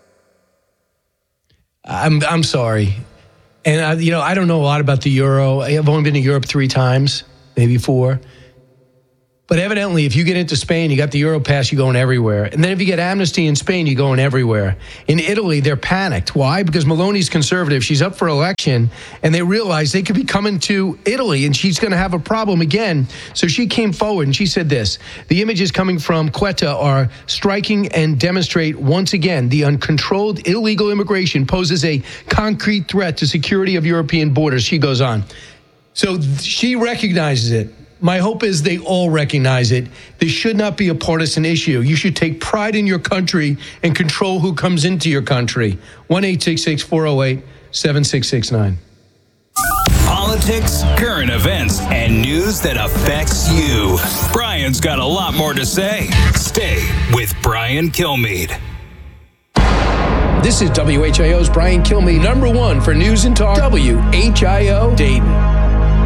[SPEAKER 15] I'm I'm sorry. And, I, you know, I don't know a lot about the euro. I've only been to Europe three times, maybe four. But evidently, if you get into Spain, you got the Euro pass, you're going everywhere. And then if you get amnesty in Spain, you're going everywhere. In Italy, they're panicked. Why? Because Meloni's conservative. She's up for election, and they realize they could be coming to Italy, and she's going to have a problem again. So she came forward, and she said this: the images coming from Quetta are striking and demonstrate once again the uncontrolled illegal immigration poses a concrete threat to security of European borders. She goes on. So she recognizes it. My hope is they all recognize it. This should not be a partisan issue. You should take pride in your country and control who comes into your country. one eight six six, four oh eight, seven six six nine.
[SPEAKER 2] Politics, current events, and news that affects you. Brian's got a lot more to say. Stay with Brian Kilmeade.
[SPEAKER 15] This is W H I O's Brian Kilmeade, number one for news and talk. W H I O Dayton.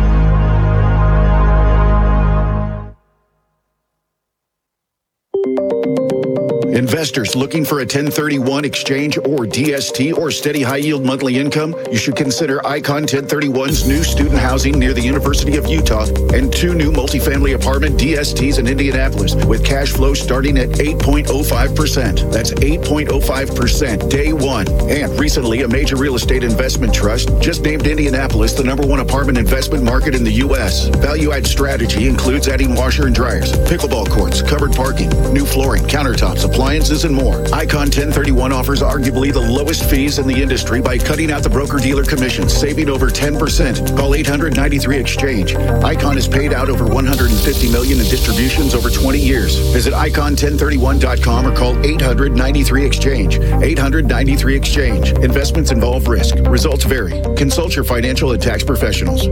[SPEAKER 4] Investors looking for a ten thirty-one exchange or D S T or steady high-yield monthly income? You should consider Icon ten thirty-one's new student housing near the University of Utah and two new multifamily apartment D S Ts in Indianapolis with cash flow starting at eight point oh five percent. That's eight point oh five percent day one. And recently, a major real estate investment trust just named Indianapolis the number one apartment investment market in the U S. Value-add strategy includes adding washer and dryers, pickleball courts, covered parking, new flooring, countertops, appliances, and more. Icon ten thirty-one offers arguably the lowest fees in the industry by cutting out the broker-dealer commissions, saving over ten percent. Call eight hundred ninety-three exchange. Icon has paid out over one hundred fifty million dollars in distributions over twenty years. Visit icon ten thirty-one dot com or call eight hundred ninety-three exchange. eight hundred ninety-three exchange. Investments involve risk. Results vary. Consult your financial and tax professionals.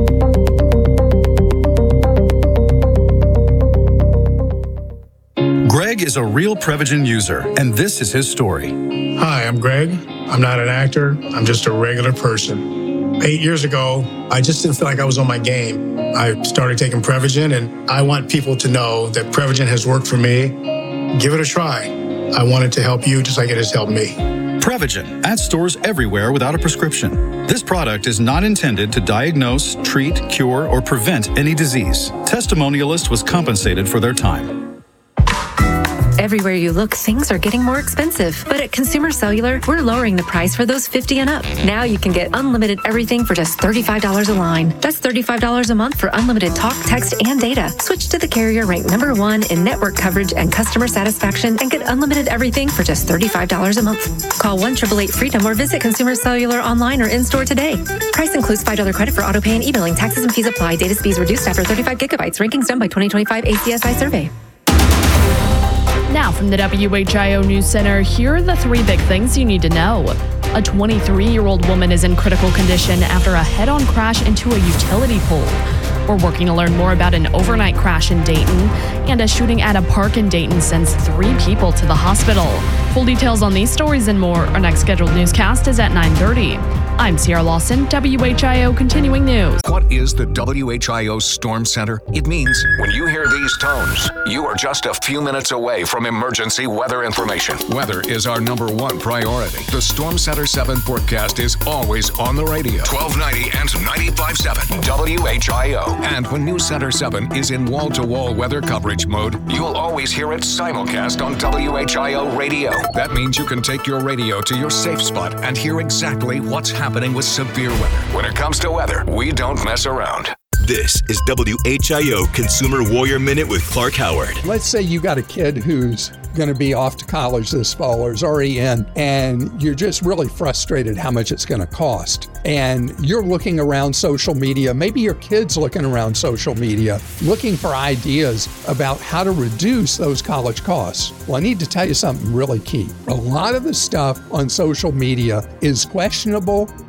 [SPEAKER 21] Greg is a real Prevagen user, and this is his story.
[SPEAKER 22] Hi, I'm Greg. I'm not an actor. I'm just a regular person. Eight years ago, I just didn't feel like I was on my game. I started taking Prevagen, and I want people to know that Prevagen has worked for me. Give it a try. I wanted to help you just like it has helped me.
[SPEAKER 21] Prevagen at stores everywhere without a prescription. This product is not intended to diagnose, treat, cure, or prevent any disease. Testimonialist was compensated for their time.
[SPEAKER 23] Everywhere you look, things are getting more expensive. But at Consumer Cellular, we're lowering the price for those fifty and up. Now you can get unlimited everything for just thirty-five dollars a line. That's thirty-five dollars a month for unlimited talk, text, and data. Switch to the carrier ranked number one in network coverage and customer satisfaction and get unlimited everything for just thirty-five dollars a month. Call one eight eight eight freedom or visit Consumer Cellular online or in-store today. Price includes five dollars credit for auto pay and e-billing. Taxes and fees apply. Data speeds reduced after thirty-five gigabytes. Rankings done by twenty twenty-five A C S I survey.
[SPEAKER 6] Now from the W H I O News Center, here are the three big things you need to know. A twenty-three-year-old woman is in critical condition after a head-on crash into a utility pole. We're working to learn more about an overnight crash in Dayton, and a shooting at a park in Dayton sends three people to the hospital. Full details on these stories and more. Our next scheduled newscast is at nine thirty. I'm Sierra Lawson, W H I O Continuing News.
[SPEAKER 24] What is the W H I O Storm Center? It means when you hear these tones, you are just a few minutes away from emergency weather information. Weather is our number one priority. The Storm Center seven forecast is always on the radio. twelve ninety and ninety-five point seven W H I O. And when News Center seven is in wall-to-wall weather coverage mode, you'll always hear it simulcast on W H I O radio. That means you can take your radio to your safe spot and hear exactly what's happening. happening with severe weather. When it comes to weather, we don't mess around.
[SPEAKER 7] This is W H I O Consumer Warrior Minute with Clark Howard.
[SPEAKER 25] Let's say you got a kid who's going to be off to college this fall or is already in, and you're just really frustrated how much it's going to cost. And you're looking around social media, maybe your kid's looking around social media, looking for ideas about how to reduce those college costs. Well, I need to tell you something really key. A lot of the stuff on social media is questionable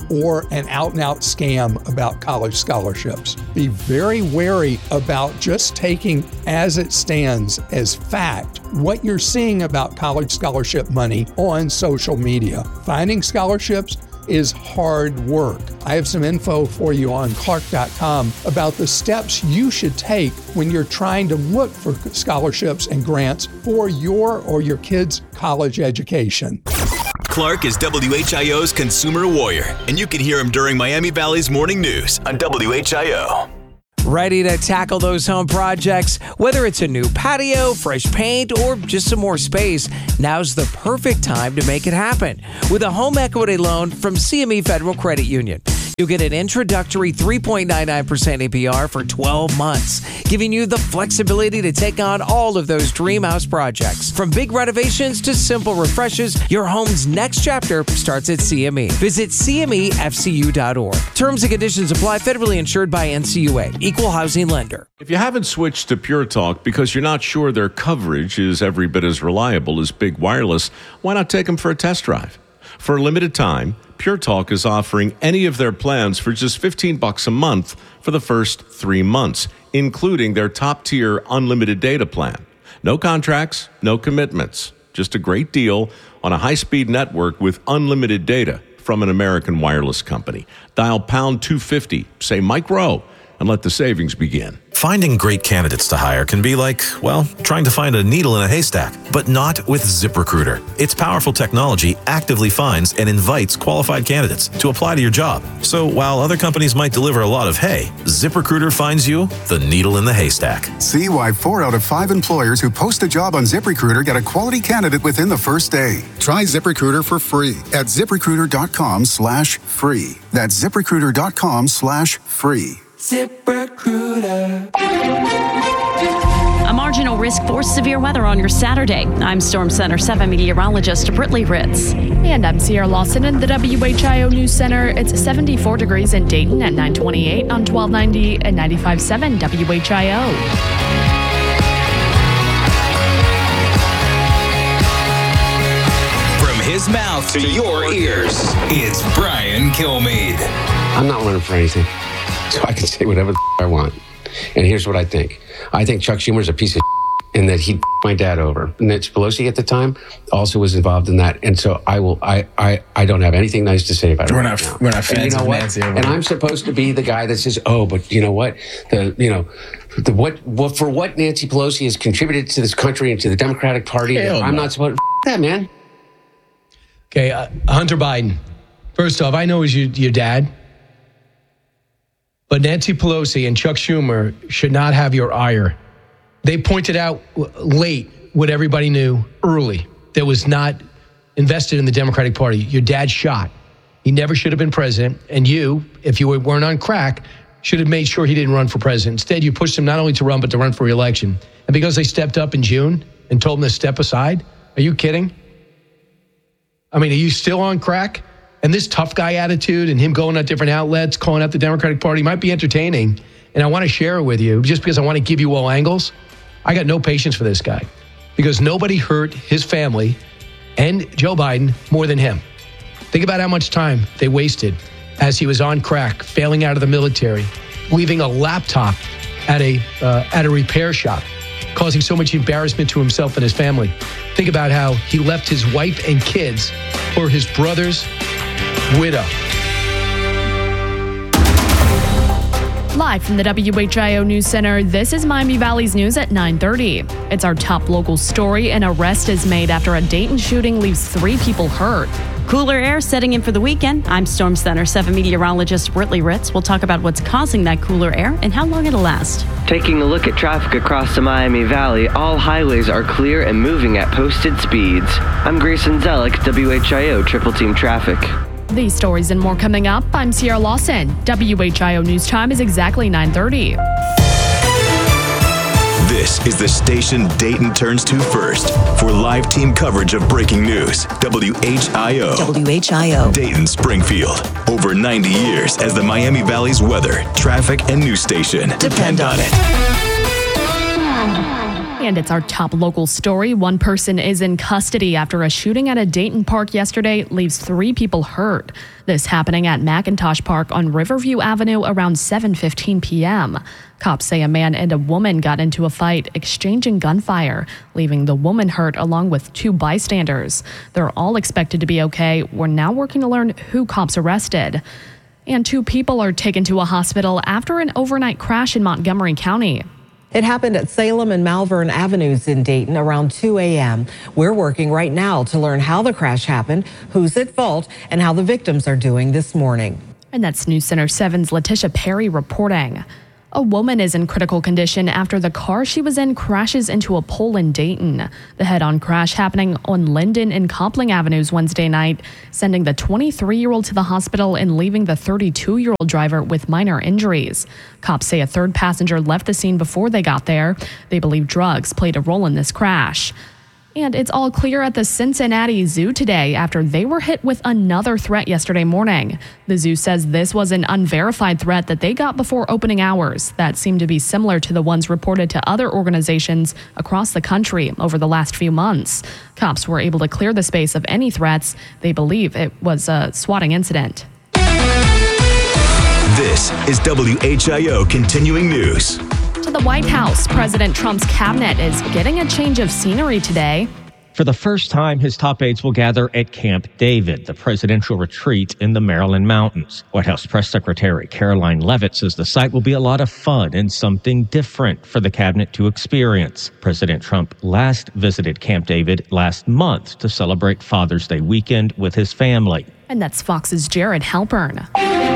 [SPEAKER 25] or an out-and-out scam about college scholarships. Be very wary about just taking as it stands as fact what you're seeing about college scholarship money on social media. Finding scholarships is hard work. I have some info for you on Clark dot com about the steps you should take when you're trying to look for scholarships and grants for your or your kids' college education.
[SPEAKER 7] Clark is W H I O's consumer warrior, and you can hear him during Miami Valley's morning news on W H I O.
[SPEAKER 9] Ready to tackle those home projects? Whether it's a new patio, fresh paint, or just some more space, now's the perfect time to make it happen with a home equity loan from C M E Federal Credit Union. You'll get an introductory three point nine nine percent A P R for twelve months, giving you the flexibility to take on all of those dream house projects. From big renovations to simple refreshes, your home's next chapter starts at C M E. Visit C M E F C U dot org. Terms and conditions apply. Federally insured by N C U A. Equal housing lender.
[SPEAKER 10] If you haven't switched to Pure Talk because you're not sure their coverage is every bit as reliable as Big Wireless, why not take them for a test drive? For a limited time, Pure Talk is offering any of their plans for just fifteen bucks a month for the first three months, including their top-tier unlimited data plan. No contracts, no commitments. Just a great deal on a high-speed network with unlimited data from an American wireless company. Dial pound two fifty, say Mike Rowe, and let the savings begin.
[SPEAKER 11] Finding great candidates to hire can be like, well, trying to find a needle in a haystack, but not with ZipRecruiter. Its powerful technology actively finds and invites qualified candidates to apply to your job. So while other companies might deliver a lot of hay, ZipRecruiter finds you the needle in the haystack.
[SPEAKER 12] See why four out of five employers who post a job on ZipRecruiter get a quality candidate within the first day. Try ZipRecruiter for free at ZipRecruiter.com slash free. That's ZipRecruiter.com slash free.
[SPEAKER 1] ZipRecruiter. A marginal risk for severe weather on your Saturday. I'm Storm Center seven meteorologist Britley Ritz.
[SPEAKER 6] And I'm Sierra Lawson in the W H I O News Center. It's seventy-four degrees in Dayton at nine twenty-eight on twelve ninety and ninety-five point seven W H I O.
[SPEAKER 2] His mouth to your ears. It's Brian Kilmeade.
[SPEAKER 13] I'm not running for anything, so I can say whatever the I want. And here's what I think. I think Chuck Schumer's a piece of and that he my dad over. Nancy Pelosi at the time also was involved in that. And so I will. I I, I don't have anything nice to say about it.
[SPEAKER 14] We're
[SPEAKER 13] right
[SPEAKER 14] not.
[SPEAKER 13] now.
[SPEAKER 14] We're not fans
[SPEAKER 13] and you know
[SPEAKER 14] of
[SPEAKER 13] what?
[SPEAKER 14] Nancy.
[SPEAKER 13] And I'm supposed to be the guy that says, "Oh, but you know what? The you know." The, what, what for what Nancy Pelosi has contributed to this country and to the Democratic Party?
[SPEAKER 15] Hell
[SPEAKER 13] I'm
[SPEAKER 15] no.
[SPEAKER 13] not supposed to that man.
[SPEAKER 15] Okay, uh, Hunter Biden. First off, I know he's your, your dad, but Nancy Pelosi and Chuck Schumer should not have your ire. They pointed out late what everybody knew early that was not invested in the Democratic Party. Your dad shot. He never should have been president. And you, if you weren't on crack, should have made sure he didn't run for president. Instead, you pushed him not only to run, but to run for re-election. And because they stepped up in June and told him to step aside, are you kidding? I mean, are you still on crack? And this tough guy attitude and him going at different outlets, calling out the Democratic Party might be entertaining. And I want to share it with you just because I want to give you all angles. I got no patience for this guy because nobody hurt his family and Joe Biden more than him. Think about how much time they wasted as he was on crack, failing out of the military, leaving a laptop at a uh, at a repair shop, causing so much embarrassment to himself and his family. Think about how he left his wife and kids for his brother's widow.
[SPEAKER 6] Live from the W H I O News Center, this is Miami Valley's news at nine thirty. It's our top local story. An arrest is made after a Dayton shooting leaves three people hurt.
[SPEAKER 1] Cooler air setting in for the weekend. I'm Storm Center seven meteorologist Britley Ritz. We'll talk about what's causing that cooler air and how long it'll last.
[SPEAKER 26] Taking a look at traffic across the Miami Valley, all highways are clear and moving at posted speeds. I'm Grayson Zellick, W H I O Triple Team Traffic.
[SPEAKER 6] These stories and more coming up. I'm Sierra Lawson. W H I O News Time is exactly nine thirty.
[SPEAKER 7] This is the station Dayton turns to first for live team coverage of breaking news. W H I O.
[SPEAKER 5] W H I O.
[SPEAKER 7] Dayton, Springfield. Over ninety years as the Miami Valley's weather, traffic, and news station. Depend on it.
[SPEAKER 6] And it's our top local story. One person is in custody after a shooting at a Dayton park yesterday leaves three people hurt. This happening at McIntosh Park on Riverview Avenue around seven fifteen p.m. Cops say a man and a woman got into a fight, exchanging gunfire, leaving the woman hurt along with two bystanders. They're all expected to be okay. We're now working to learn who cops arrested. And two people are taken to a hospital after an overnight crash in Montgomery County.
[SPEAKER 8] It happened at Salem and Malvern Avenues in Dayton around two a.m. We're working right now to learn how the crash happened, who's at fault, and how the victims are doing this morning.
[SPEAKER 6] And that's News Center seven's Letitia Perry reporting. A woman is in critical condition after the car she was in crashes into a pole in Dayton. The head-on crash happening on Linden and Coupling Avenues Wednesday night, sending the twenty-three-year-old to the hospital and leaving the thirty-two-year-old driver with minor injuries. Cops say a third passenger left the scene before they got there. They believe drugs played a role in this crash. And it's all clear at the Cincinnati Zoo today after they were hit with another threat yesterday morning. The zoo says this was an unverified threat that they got before opening hours that seemed to be similar to the ones reported to other organizations across the country over the last few months. Cops were able to clear the space of any threats. They believe it was a swatting incident.
[SPEAKER 7] This is W H I O Continuing News.
[SPEAKER 6] To the White House, President Trump's cabinet is getting a change of scenery today.
[SPEAKER 14] For the first time, his top aides will gather at Camp David, the presidential retreat in the Maryland mountains. White House Press Secretary Caroline Leavitt says the site will be a lot of fun and something different for the cabinet to experience. President Trump last visited Camp David last month to celebrate Father's Day weekend with his family.
[SPEAKER 6] And that's Fox's Jared Halpern.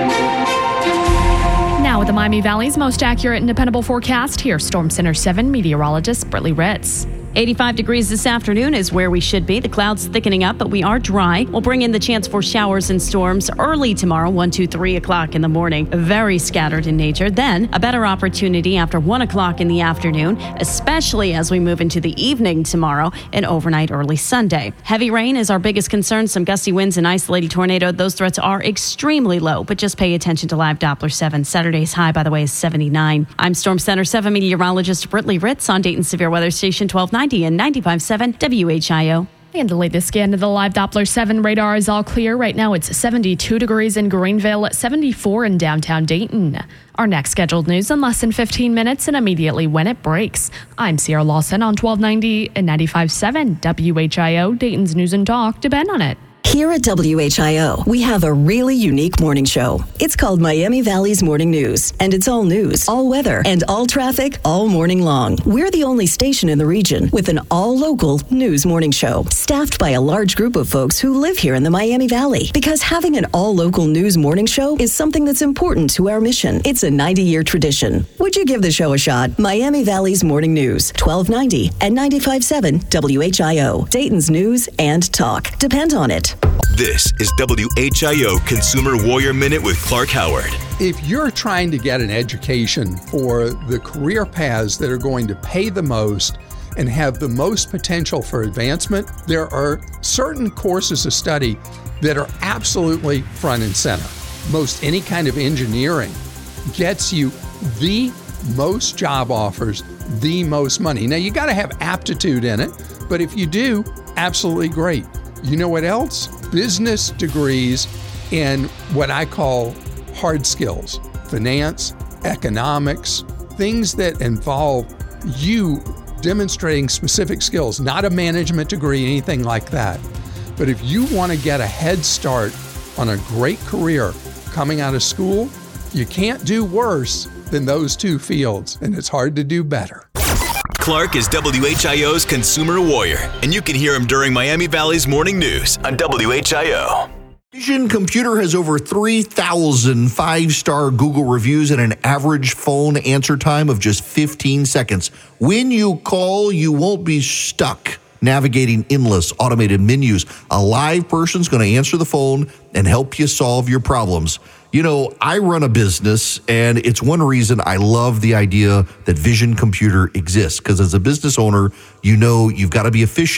[SPEAKER 6] Now with the Miami Valley's most accurate and dependable forecast, here's Storm Center seven meteorologist Brittany Ritz.
[SPEAKER 1] eighty-five degrees this afternoon is where we should be. The clouds thickening up, but we are dry. We'll bring in the chance for showers and storms early tomorrow, one, two, three o'clock in the morning. Very scattered in nature. Then a better opportunity after one o'clock in the afternoon, especially as we move into the evening tomorrow and overnight early Sunday. Heavy rain is our biggest concern. Some gusty winds and isolated tornado. Those threats are extremely low, but just pay attention to live Doppler seven. Saturday's high, by the way, is seventy-nine. I'm Storm Center seven meteorologist Brittany Ritz on Dayton Severe Weather Station twelve ninety and ninety-five point seven W H I O.
[SPEAKER 6] And the latest scan of the live Doppler seven radar is all clear. Right now it's seventy-two degrees in Greenville, seventy-four in downtown Dayton. Our next scheduled news in less than fifteen minutes and immediately when it breaks. I'm Sierra Lawson on twelve ninety and ninety-five point seven W H I O, Dayton's News and Talk. Depend on it.
[SPEAKER 5] Here at W H I O, we have a really unique morning show. It's called Miami Valley's Morning News, and it's all news, all weather, and all traffic all morning long. We're the only station in the region with an all-local news morning show, staffed by a large group of folks who live here in the Miami Valley. Because having an all-local news morning show is something that's important to our mission. It's a ninety-year tradition. Would you give the show a shot? Miami Valley's Morning News, twelve ninety and ninety-five point seven W H I O, Dayton's News and Talk. Depend on it.
[SPEAKER 7] This is W H I O Consumer Warrior Minute with Clark Howard.
[SPEAKER 25] If you're trying to get an education for the career paths that are going to pay the most and have the most potential for advancement, there are certain courses of study that are absolutely front and center. Most any kind of engineering gets you the most job offers, the most money. Now, you got to have aptitude in it, but if you do, absolutely great. You know what else? Business degrees in what I call hard skills, finance, economics, things that involve you demonstrating specific skills, not a management degree, anything like that. But if you want to get a head start on a great career coming out of school, you can't do worse than those two fields, and it's hard to do better.
[SPEAKER 7] Clark is W H I O's Consumer Warrior, and you can hear him during Miami Valley's Morning News on W H I O.
[SPEAKER 16] Vision Computer has over three thousand five-star Google reviews and an average phone answer time of just fifteen seconds. When you call, you won't be stuck navigating endless automated menus. A live person's going to answer the phone and help you solve your problems. You know, I run a business, and it's one reason I love the idea that Vision Computer exists, because as a business owner, you know you've got to be efficient,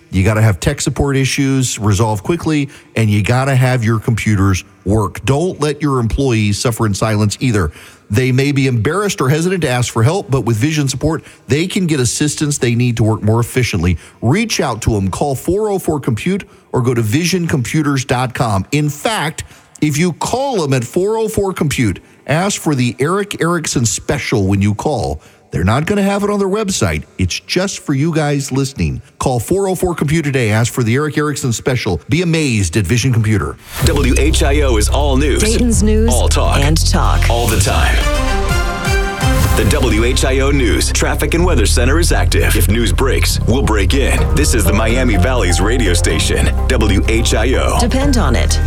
[SPEAKER 16] You got to have tech support issues resolved quickly, and you got to have your computers work. Don't let your employees suffer in silence either. They may be embarrassed or hesitant to ask for help, but with Vision support, they can get assistance they need to work more efficiently. Reach out to them. Call four oh four compute or go to vision computers dot com. In fact, if you call them at four oh four compute, ask for the Eric Erickson special when you call. They're not going to have it on their website. It's just for you guys listening. Call four oh four compute today. Ask for the Eric Erickson special. Be amazed at Vision Computer.
[SPEAKER 3] W H I O is all news.
[SPEAKER 5] Dayton's news
[SPEAKER 3] all talk.
[SPEAKER 5] and talk.
[SPEAKER 3] All the time. The W H I O News Traffic and Weather Center is active. If news breaks, we'll break in. This is the Miami Valley's radio station, W H I O.
[SPEAKER 5] Depend on it.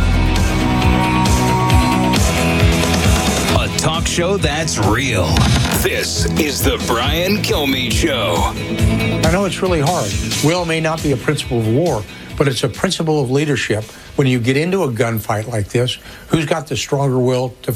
[SPEAKER 2] Talk show that's real. This is the Brian Kilmeade Show.
[SPEAKER 15] I know it's really hard. Will may not be a principle of war, but it's a principle of leadership. When you get into a gunfight like this, who's got the stronger will to